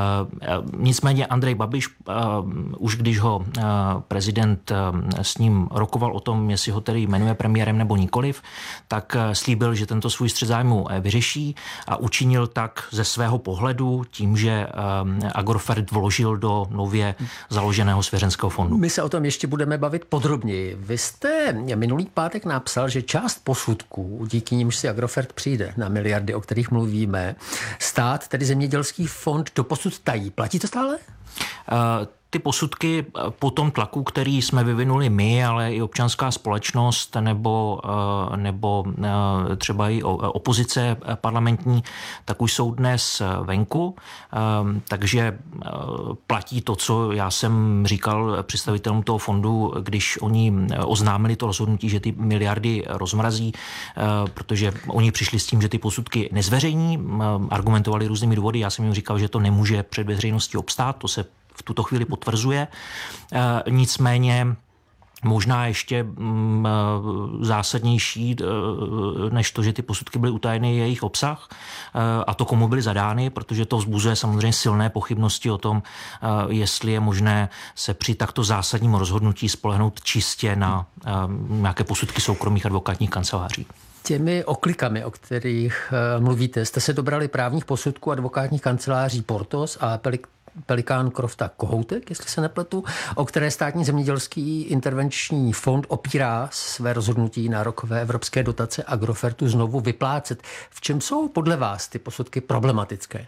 Nicméně Andrej Babiš, už když ho prezident s ním rokoval o tom, jestli ho tedy jmenuje premiérem nebo nikoliv, tak slíbil, že tento svůj střet zájmu vyřeší a učinil tak ze svého pohledu tím, že Agrofert vložil do nově založeného svěřenského fondu. My se o tom ještě budeme bavit podrobněji. Vy jste minulý pátek napsal, že část posudků, díky nímž si Agrofert přijde na miliardy, o kterých mluvíme, stát, tedy zemědělský fond, doposud tají. Platí to stále? Uh, Ty posudky po tom tlaku, který jsme vyvinuli my, ale i občanská společnost nebo, nebo třeba i opozice parlamentní, tak už jsou dnes venku. Takže platí to, co já jsem říkal představitelům toho fondu, když oni oznámili to rozhodnutí, že ty miliardy rozmrazí, protože oni přišli s tím, že ty posudky nezveřejní, argumentovali různými důvody. Já jsem jim říkal, že to nemůže před veřejností obstát, to se v tuto chvíli potvrzuje. E, nicméně možná ještě mm, zásadnější e, než to, že ty posudky byly utajeny, je jejich obsah e, a to, komu byly zadány, protože to vzbuzuje samozřejmě silné pochybnosti o tom, e, jestli je možné se při takto zásadním rozhodnutí spolehnout čistě na e, nějaké posudky soukromých advokátních kanceláří. Těmi oklikami, o kterých e, mluvíte, jste se dobrali právních posudků advokátních kanceláří Portos a Pelik Pelikán Crofta Kohoutek, jestli se nepletu, o které Státní zemědělský intervenční fond opírá své rozhodnutí nárokové evropské dotace Agrofertu znovu vyplácet. V čem jsou podle vás ty posudky problematické?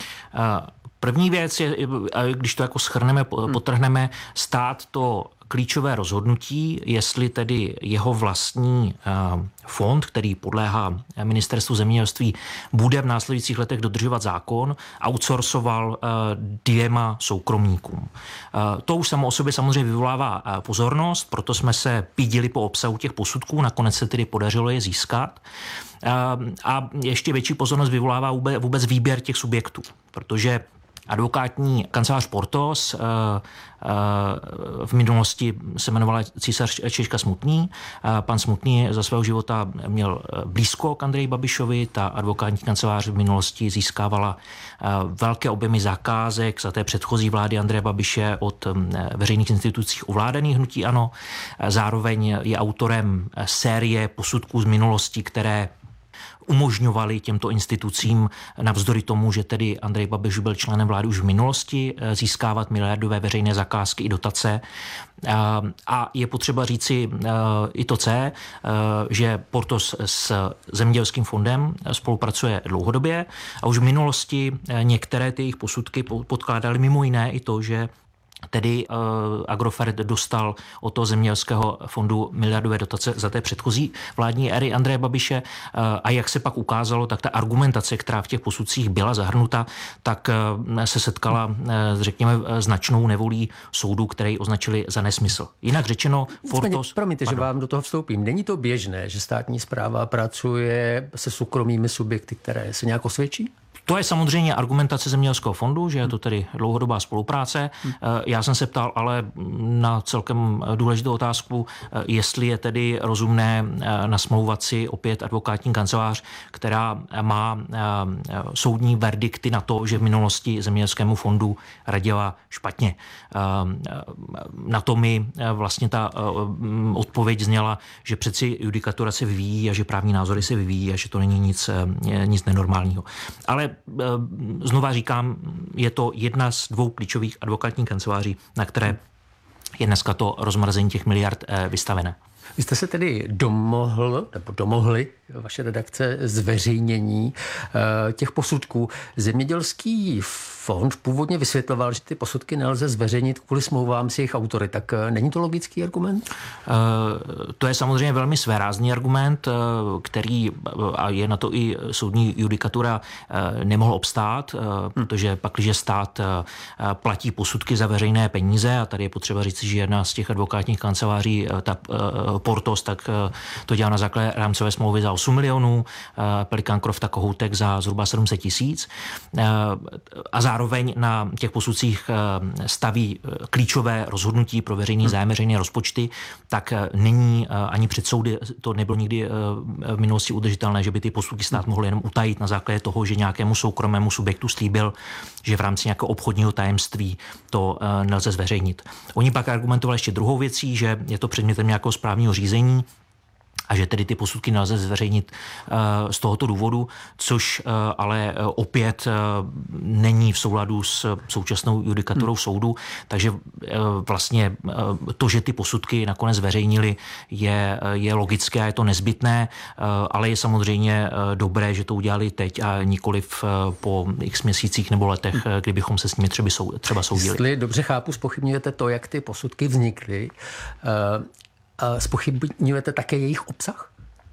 První věc je, když to jako shrneme, potrhneme, stát to klíčové rozhodnutí, jestli tedy jeho vlastní fond, který podléhá ministerstvu zemědělství, bude v následujících letech dodržovat zákon, outsourcoval dvěma soukromníkům. To už samo o sobě samozřejmě vyvolává pozornost, proto jsme se pídili po obsahu těch posudků, nakonec se tedy podařilo je získat. A ještě větší pozornost vyvolává vůbec výběr těch subjektů, protože advokátní kancelář Portos, v minulosti se jmenovala Císař Češka Smutný. Pan Smutný za svého života měl blízko k Andreji Babišovi. Ta advokátní kancelář v minulosti získávala velké objemy zakázek za té předchozí vlády Andreje Babiše od veřejných institucí ovládaných hnutí ANO. Zároveň je autorem série posudků z minulosti, které umožňovali těmto institucím, navzdory tomu, že tedy Andrej Babiš byl členem vlády už v minulosti, získávat miliardové veřejné zakázky i dotace. A je potřeba říci i to C, že Portos s Zemědělským fondem spolupracuje dlouhodobě a už v minulosti některé ty jejich posudky podkládaly mimo jiné i to, že tedy uh, Agrofert dostal od toho Zemědělského fondu miliardové dotace za té předchozí vládní éry Andreje Babiše uh, a jak se pak ukázalo, tak ta argumentace, která v těch posudcích byla zahrnuta, tak uh, se setkala, uh, řekněme, značnou nevolí soudu, který označili za nesmysl. Jinak řečeno, Portos... Promiňte, že vám do toho vstoupím. Není to běžné, že státní správa pracuje se soukromými subjekty, které se nějak osvědčí? To je samozřejmě argumentace Zemědělského fondu, že je to tedy dlouhodobá spolupráce. Já jsem se ptal ale na celkem důležitou otázku, jestli je tedy rozumné nasmlouvat si opět advokátní kancelář, která má soudní verdikty na to, že v minulosti Zemědělskému fondu radila špatně. Na to mi vlastně ta odpověď zněla, že přeci judikatura se vyvíjí a že právní názory se vyvíjí a že to není nic, nic nenormálního. Ale znova říkám, je to jedna z dvou klíčových advokátních kanceláří, na které je dneska to rozmrazení těch miliard vystavené. Vy jste se tedy domohl, nebo domohli, vaše redakce, zveřejnění těch posudků. Zemědělský fond původně vysvětloval, že ty posudky nelze zveřejnit kvůli smlouvám s jejich autory. Tak není to logický argument? To je samozřejmě velmi svérázný argument, který, a je na to i soudní judikatura, nemohl obstát, protože pakliže stát platí posudky za veřejné peníze, a tady je potřeba říct, že jedna z těch advokátních kanceláří, ta Portos, tak to dělá na základě rámcové smlouvy za osm milionů, Pelikan Crofta Kohoutek za zhruba sedm set tisíc. A zároveň na těch posudcích staví klíčové rozhodnutí pro veřejný zájem, veřejné rozpočty, tak není ani před soudy, to nebylo nikdy v minulosti udržitelné, že by ty posudky stát mohl jenom utajit na základě toho, že nějakému soukromému subjektu slíbil, že v rámci nějakého obchodního tajemství to nelze zveřejnit. Oni pak argumentovali ještě druhou věcí, že je to předmětem nějakého správního řízení a že tedy ty posudky nelze zveřejnit z tohoto důvodu, což ale opět není v souladu s současnou judikaturou hmm. soudu, takže vlastně to, že ty posudky nakonec zveřejnili, je, je logické a je to nezbytné, ale je samozřejmě dobré, že to udělali teď a nikoliv po x měsících nebo letech, kdybychom se s nimi třeba, třeba soudili. Jestli dobře chápu, zpochybňujete to, jak ty posudky vznikly, zpochybňujete také jejich obsah?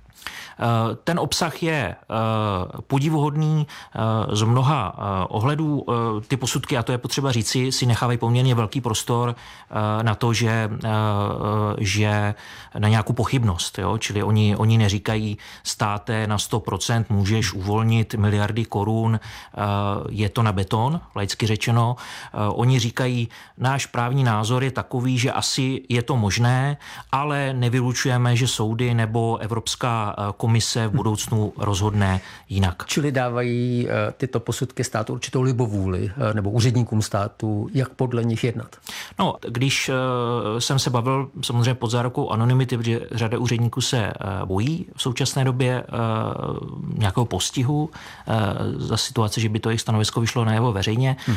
Ten obsah je podivuhodný z mnoha ohledů. Ty posudky, a to je potřeba říci, si nechávají poměrně velký prostor na to, že, že na nějakou pochybnost. Jo? Čili oni, oni neříkají, státe na sto procent můžeš uvolnit miliardy korun, je to na beton, laicky řečeno. Oni říkají, náš právní názor je takový, že asi je to možné, ale nevylučujeme, že soudy nebo Evropská komise v budoucnu rozhodne jinak. Čili dávají tyto posudky státu určitou libovůli nebo úředníkům státu, jak podle nich jednat? No, když jsem se bavil samozřejmě pod zárukou anonymity, protože řada úředníků se bojí v současné době nějakého postihu za situace, že by to jejich stanovisko vyšlo najevo veřejně, hmm.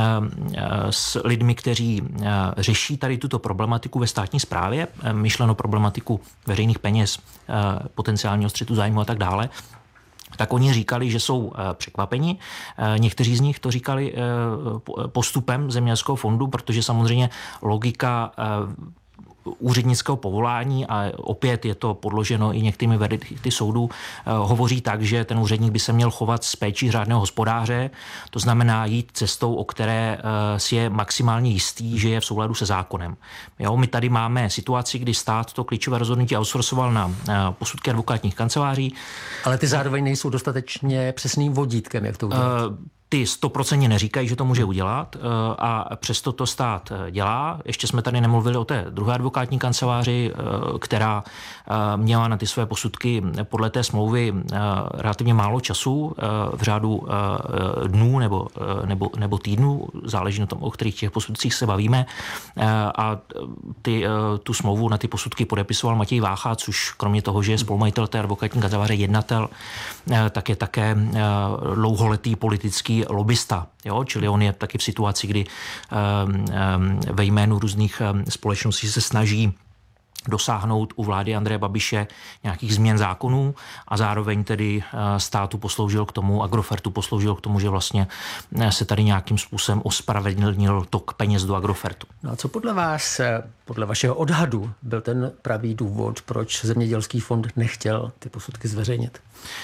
s lidmi, kteří řeší tady tuto problematiku ve státní správě, myšleno problematiku veřejných peněz, potenciálního střetu zájmu a tak dále, tak oni říkali, že jsou překvapeni. Někteří z nich to říkali postupem Zemědělského fondu, protože samozřejmě logika úřednického povolání, a opět je to podloženo i některými verdikty soudů, hovoří tak, že ten úředník by se měl chovat s péčí řádného hospodáře, to znamená jít cestou, o které si je maximálně jistý, že je v souladu se zákonem. Jo, my tady máme situaci, kdy stát to klíčové rozhodnutí outsourcoval na posudky advokátních kanceláří. Ale ty zároveň nejsou dostatečně přesným vodítkem, jak to udělat? ty stoprocentně neříkají, že to může udělat a přesto to stát dělá. Ještě jsme tady nemluvili o té druhé advokátní kanceláři, která měla na ty své posudky podle té smlouvy relativně málo času, v řádu dnů nebo, nebo, nebo týdnů, záleží na tom, o kterých těch posudcích se bavíme. A ty, tu smlouvu na ty posudky podepisoval Matěj Vácha, což kromě toho, že je spolumajitel té advokátní kanceláře, jednatel, tak je také dlouholetý politický lobista. Jo? Čili on je taky v situaci, kdy ve jménu různých společností se snaží dosáhnout u vlády Andreje Babiše nějakých změn zákonů a zároveň tedy státu posloužil k tomu, Agrofertu posloužil k tomu, že vlastně se tady nějakým způsobem ospravedlnil tok peněz do Agrofertu. No a co podle vás, podle vašeho odhadu, byl ten pravý důvod, proč Zemědělský fond nechtěl ty posudky zveřejnit?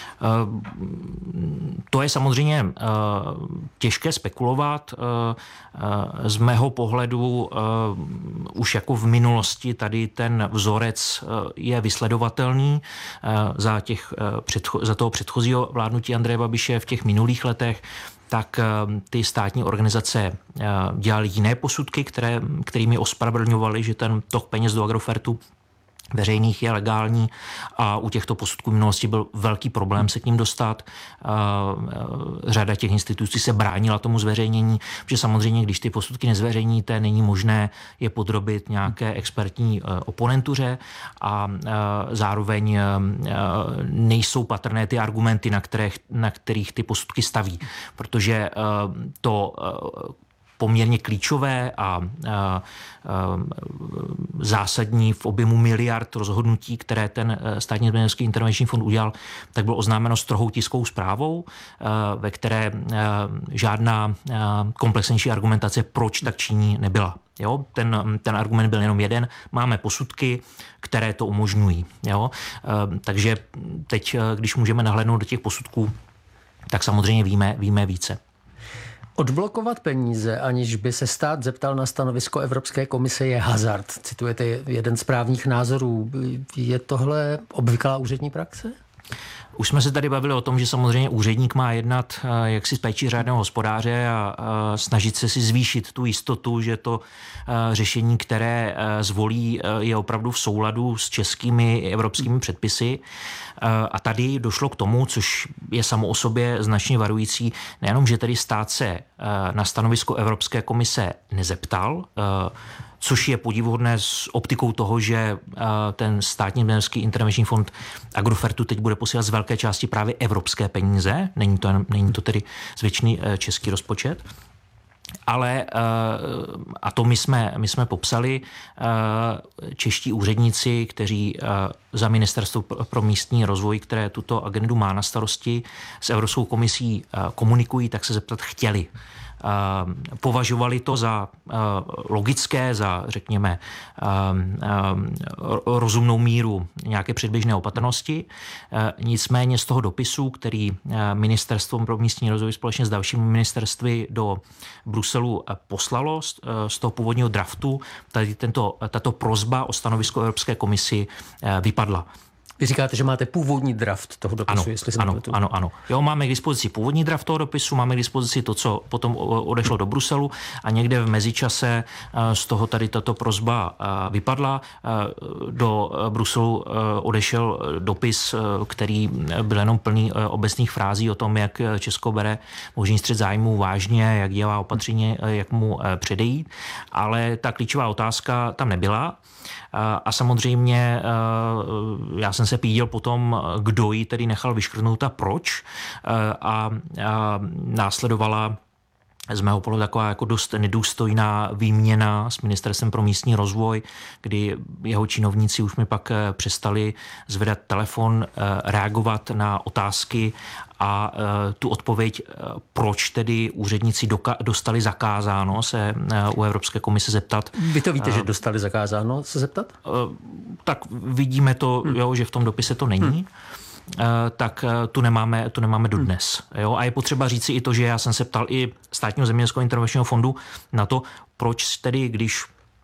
To je samozřejmě těžké spekulovat. Z mého pohledu už jako v minulosti tady ten vzorec je vysledovatelný za, těch, za toho předchozího vládnutí Andreje Babiše v těch minulých letech. Tak ty státní organizace dělaly jiné posudky, které, kterými ospravedlňovaly, že ten tok peněz do Agrofertu veřejných je legální a u těchto posudků v minulosti byl velký problém se k ním dostat. Řada těch institucí se bránila tomu zveřejnění, protože samozřejmě, když ty posudky nezveřejníte, není možné je podrobit nějaké expertní oponentuře a zároveň nejsou patrné ty argumenty, na kterých, na kterých ty posudky staví, protože to poměrně klíčové a, a, a zásadní v objemu miliard rozhodnutí, které ten státní zemědělský intervenční fond udělal, tak bylo oznámeno strohou tiskovou zprávou, ve které žádná komplexnější argumentace, proč tak činí, nebyla. Jo? Ten, ten argument byl jenom jeden. Máme posudky, které to umožňují. Jo? Takže teď, když můžeme nahlédnout do těch posudků, tak samozřejmě víme, víme více. Odblokovat peníze, aniž by se stát zeptal na stanovisko Evropské komise, je hazard. Citujete jeden z právních názorů. Je tohle obvyklá úřední praxe? Už jsme se tady bavili o tom, že samozřejmě úředník má jednat jaksi s péčí řádného hospodáře a snažit se si zvýšit tu jistotu, že to řešení, které zvolí, je opravdu v souladu s českými i evropskými předpisy. A tady došlo k tomu, což je samo o sobě značně varující, nejenom, že tedy stát se na stanovisko Evropské komise nezeptal, což je podivuhodné s optikou toho, že ten státní zemědělský intervenční fond Agrofertu teď bude posílat z velké části právě evropské peníze, není to, není to tedy zvětšený český rozpočet. Ale, a to my jsme, my jsme popsali, čeští úředníci, kteří za Ministerstvo pro místní rozvoj, které tuto agendu má na starosti, s Evropskou komisí komunikují, tak se zeptat chtěli. Považovali to za logické, za, řekněme, rozumnou míru nějaké předběžné opatrnosti. Nicméně z toho dopisu, který Ministerstvo pro místní rozvoj společně s dalšími ministerstvy do Bruselu poslalo, z toho původního draftu, tady tento, tato prosba o stanovisko Evropské komisi vypadla. Vy říkáte, že máte původní draft toho dopisu, ano, jestli se ano, nepletu. ano, ano. Jo, máme k dispozici původní draft toho dopisu, máme k dispozici to, co potom odešlo do Bruselu a někde v mezičase z toho tady tato prosba vypadla. Do Bruselu odešel dopis, který byl jenom plný obecných frází o tom, jak Česko bere možný střet zájmů vážně, jak dělá opatření, jak mu předejít, ale ta klíčová otázka tam nebyla. A samozřejmě já jsem se píděl potom, kdo ji tedy nechal vyškrtnout a proč. A následovala z mého pohledu taková jako dost nedůstojná výměna s Ministerstvem pro místní rozvoj, kdy jeho činovníci už mi pak přestali zvedat telefon, reagovat na otázky a tu odpověď, proč tedy úředníci doka- dostali zakázáno se u Evropské komise zeptat. Vy to víte, že dostali zakázáno se zeptat? Tak vidíme to, hmm. jo, že v tom dopise to není. Hmm. tak tu nemáme, tu nemáme dodnes. Jo? A je potřeba říci i to, že já jsem se ptal i Státního zemědělského intervenčního fondu na to, proč tedy, když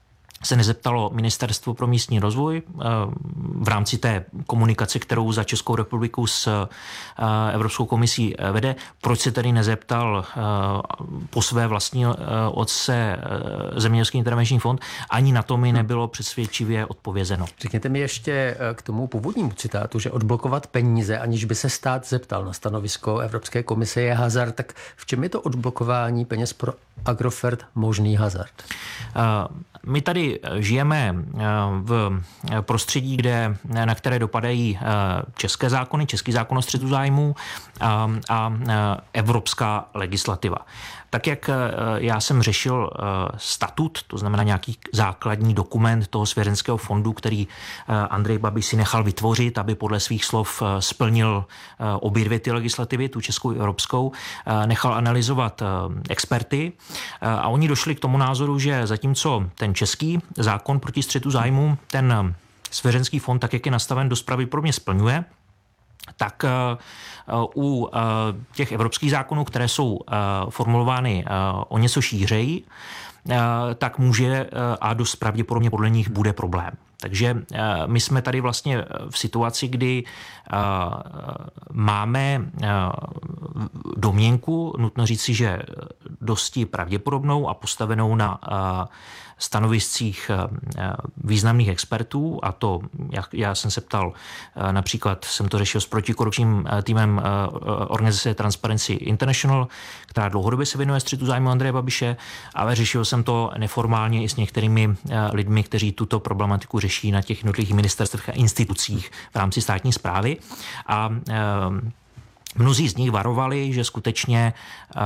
se nezeptalo Ministerstvo pro místní rozvoj v rámci té komunikace, kterou za Českou republiku s Evropskou komisí vede. Proč se tedy nezeptal po své vlastní otce Zemědělský intervenční fond? Ani na to mi nebylo přesvědčivě odpovězeno. Řekněte mi ještě k tomu původnímu citátu, že odblokovat peníze, aniž by se stát zeptal na stanovisko Evropské komise, je hazard. Tak v čem je to odblokování peněz pro Agrofert možný hazard? My tady žijeme v prostředí, kde, na které dopadají české zákony, český zákon o střetu zájmů a, a evropská legislativa. Tak jak já jsem řešil statut, to znamená nějaký základní dokument toho svěřenského fondu, který Andrej Babiš si nechal vytvořit, aby podle svých slov splnil obě dvě ty legislativy, tu českou i evropskou, nechal analyzovat experty a oni došli k tomu názoru, že zatímco ten český zákon proti střetu zájmů ten svěřenský fond, tak jak je nastaven, dost pravděpodobně splňuje, tak u těch evropských zákonů, které jsou formulovány o něco šířeji, tak může a dost pravděpodobně podle nich bude problém. Takže my jsme tady vlastně v situaci, kdy máme domněnku, nutno říci, že dosti pravděpodobnou a postavenou na stanoviscích významných expertů, a to já, já jsem se ptal, například jsem to řešil s protikorupčním týmem organizace Transparency International, která dlouhodobě se věnuje střetu zájmu Andreje Babiše, ale řešil jsem to neformálně i s některými lidmi, kteří tuto problematiku řeší na těch jednotlivých ministerstvech a institucích v rámci státní správy. A mnozí z nich varovali, že skutečně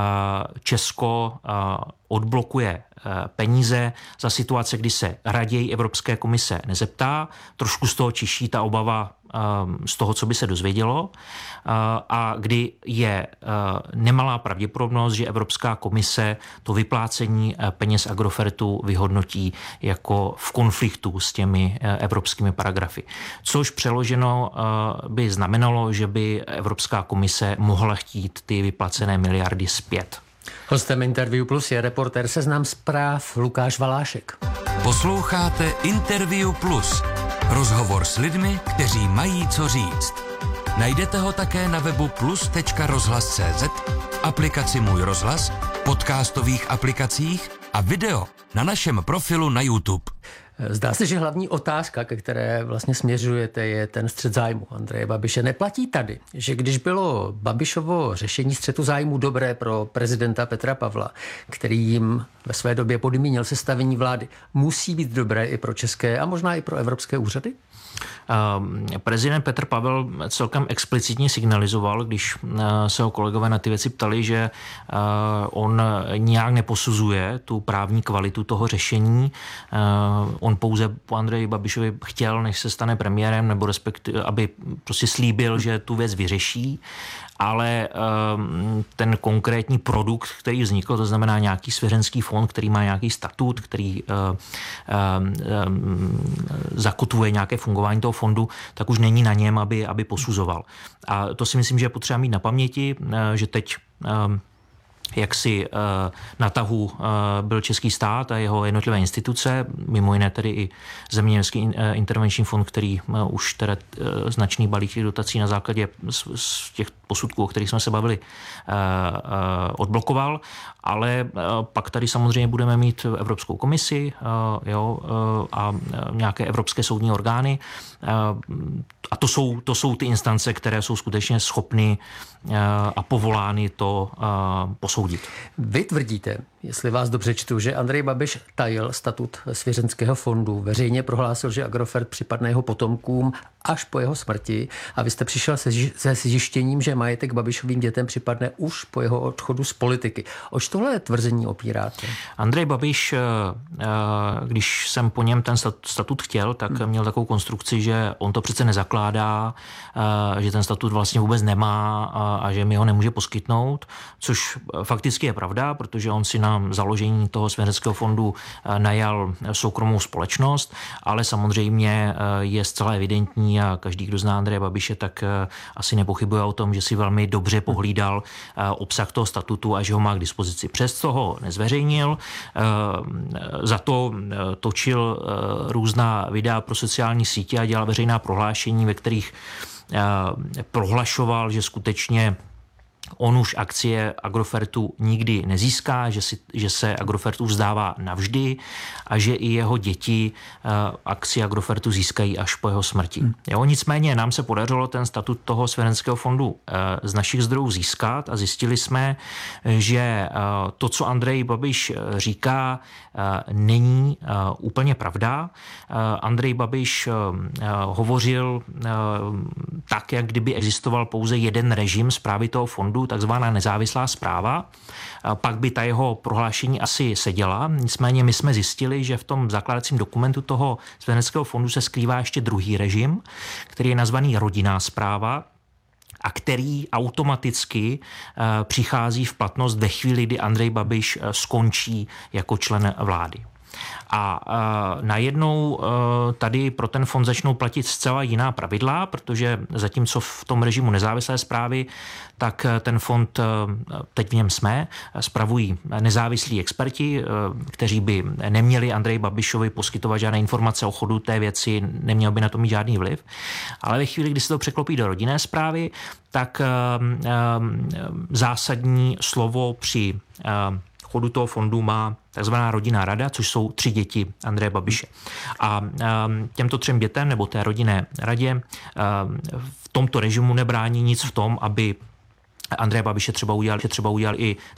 Česko odblokuje peníze za situace, kdy se raději Evropské komise nezeptá. Trošku z toho čiší ta obava z toho, co by se dozvědělo, a kdy je nemalá pravděpodobnost, že Evropská komise to vyplácení peněz Agrofertu vyhodnotí jako v konfliktu s těmi evropskými paragrafy. Což přeloženo by znamenalo, že by Evropská komise mohla chtít ty vyplacené miliardy zpět. Hostem Interview Plus je reportér Seznam zpráv Lukáš Valášek. Posloucháte Interview Plus. Rozhovor s lidmi, kteří mají co říct. Najdete ho také na webu plus tečka rozhlas tečka cé zet, aplikaci Můj rozhlas, podcastových aplikacích a video na našem profilu na YouTube. Zdá se, že hlavní otázka, ke které vlastně směřujete, je ten střet zájmu Andreje Babiše. Neplatí tady, že když bylo Babišovo řešení střetu zájmu dobré pro prezidenta Petra Pavla, který jim ve své době podmínil sestavení vlády, musí být dobré i pro české a možná i pro evropské úřady? Prezident Petr Pavel celkem explicitně signalizoval, když se ho kolegové na ty věci ptali, že on nějak neposuzuje tu právní kvalitu toho řešení. On pouze po Andreji Babišovi chtěl, než se stane premiérem, nebo respektive, aby prostě slíbil, že tu věc vyřeší, ale ten konkrétní produkt, který vznikl, to znamená nějaký svěřenský fond, který má nějaký statut, který zakotvuje nějaké fungování toho fondu, tak už není na něm, aby, aby posuzoval. A to si myslím, že je potřeba mít na paměti, že teď jak si na tahu byl český stát a jeho jednotlivé instituce, mimo jiné tedy i Zemědělský intervenční fond, který už teda značný balík těch dotací na základě z těch posudků, o kterých jsme se bavili, odblokoval, ale pak tady samozřejmě budeme mít Evropskou komisi, jo, a nějaké evropské soudní orgány, a to jsou, to jsou ty instance, které jsou skutečně schopny a povolány to posoudit. Vy tvrdíte, jestli vás dobře čtu, že Andrej Babiš tajil statut svěřenského fondu, veřejně prohlásil, že Agrofert připadne jeho potomkům až po jeho smrti, a vy jste přišel se, se zjištěním, že majetek Babišovým dětem připadne už po jeho odchodu z politiky. Oč tohle tvrzení opíráte? Andrej Babiš, když jsem po něm ten statut chtěl, tak měl takovou konstrukci, že on to přece nezakládá, že ten statut vlastně vůbec nemá a že mi ho nemůže poskytnout, což fakticky je pravda, protože on si na na založení toho svěřenského fondu najal soukromou společnost, ale samozřejmě je zcela evidentní a každý, kdo zná Andreje Babiše, tak asi nepochybuje o tom, že si velmi dobře pohlídal obsah toho statutu a že ho má k dispozici. Přesto ho nezveřejnil, za to točil různá videa pro sociální sítě a dělal veřejná prohlášení, ve kterých prohlašoval, že skutečně on už akcie Agrofertu nikdy nezíská, že, si, že se Agrofertu vzdává navždy a že i jeho děti akcie Agrofertu získají až po jeho smrti. Hmm. Jo, nicméně nám se podařilo ten statut toho svěřenského fondu z našich zdrojů získat a zjistili jsme, že to, co Andrej Babiš říká, není úplně pravda. Andrej Babiš hovořil tak, jak kdyby existoval pouze jeden režim správy toho fondu, takzvaná nezávislá správa. Pak by ta jeho prohlášení asi seděla. Nicméně my jsme zjistili, že v tom zakládacím dokumentu toho svěřenského fondu se skrývá ještě druhý režim, který je nazvaný rodinná správa a který automaticky přichází v platnost ve chvíli, kdy Andrej Babiš skončí jako člen vlády. A e, najednou e, tady pro ten fond začnou platit zcela jiná pravidla, protože zatímco v tom režimu nezávislé správy, tak ten fond, e, teď v něm jsme, spravují nezávislí experti, e, kteří by neměli Andreji Babišovi poskytovat žádné informace o chodu té věci, neměl by na to mít žádný vliv. Ale ve chvíli, kdy se to překlopí do rodinné správy, tak e, e, zásadní slovo při e, chodu toho fondu má takzvaná rodinná rada, což jsou tři děti Andreje Babiše. A těmto třem dětem, nebo té rodinné radě, v tomto režimu nebrání nic v tom, aby Andreje Babiše třeba udělal, třeba udělal i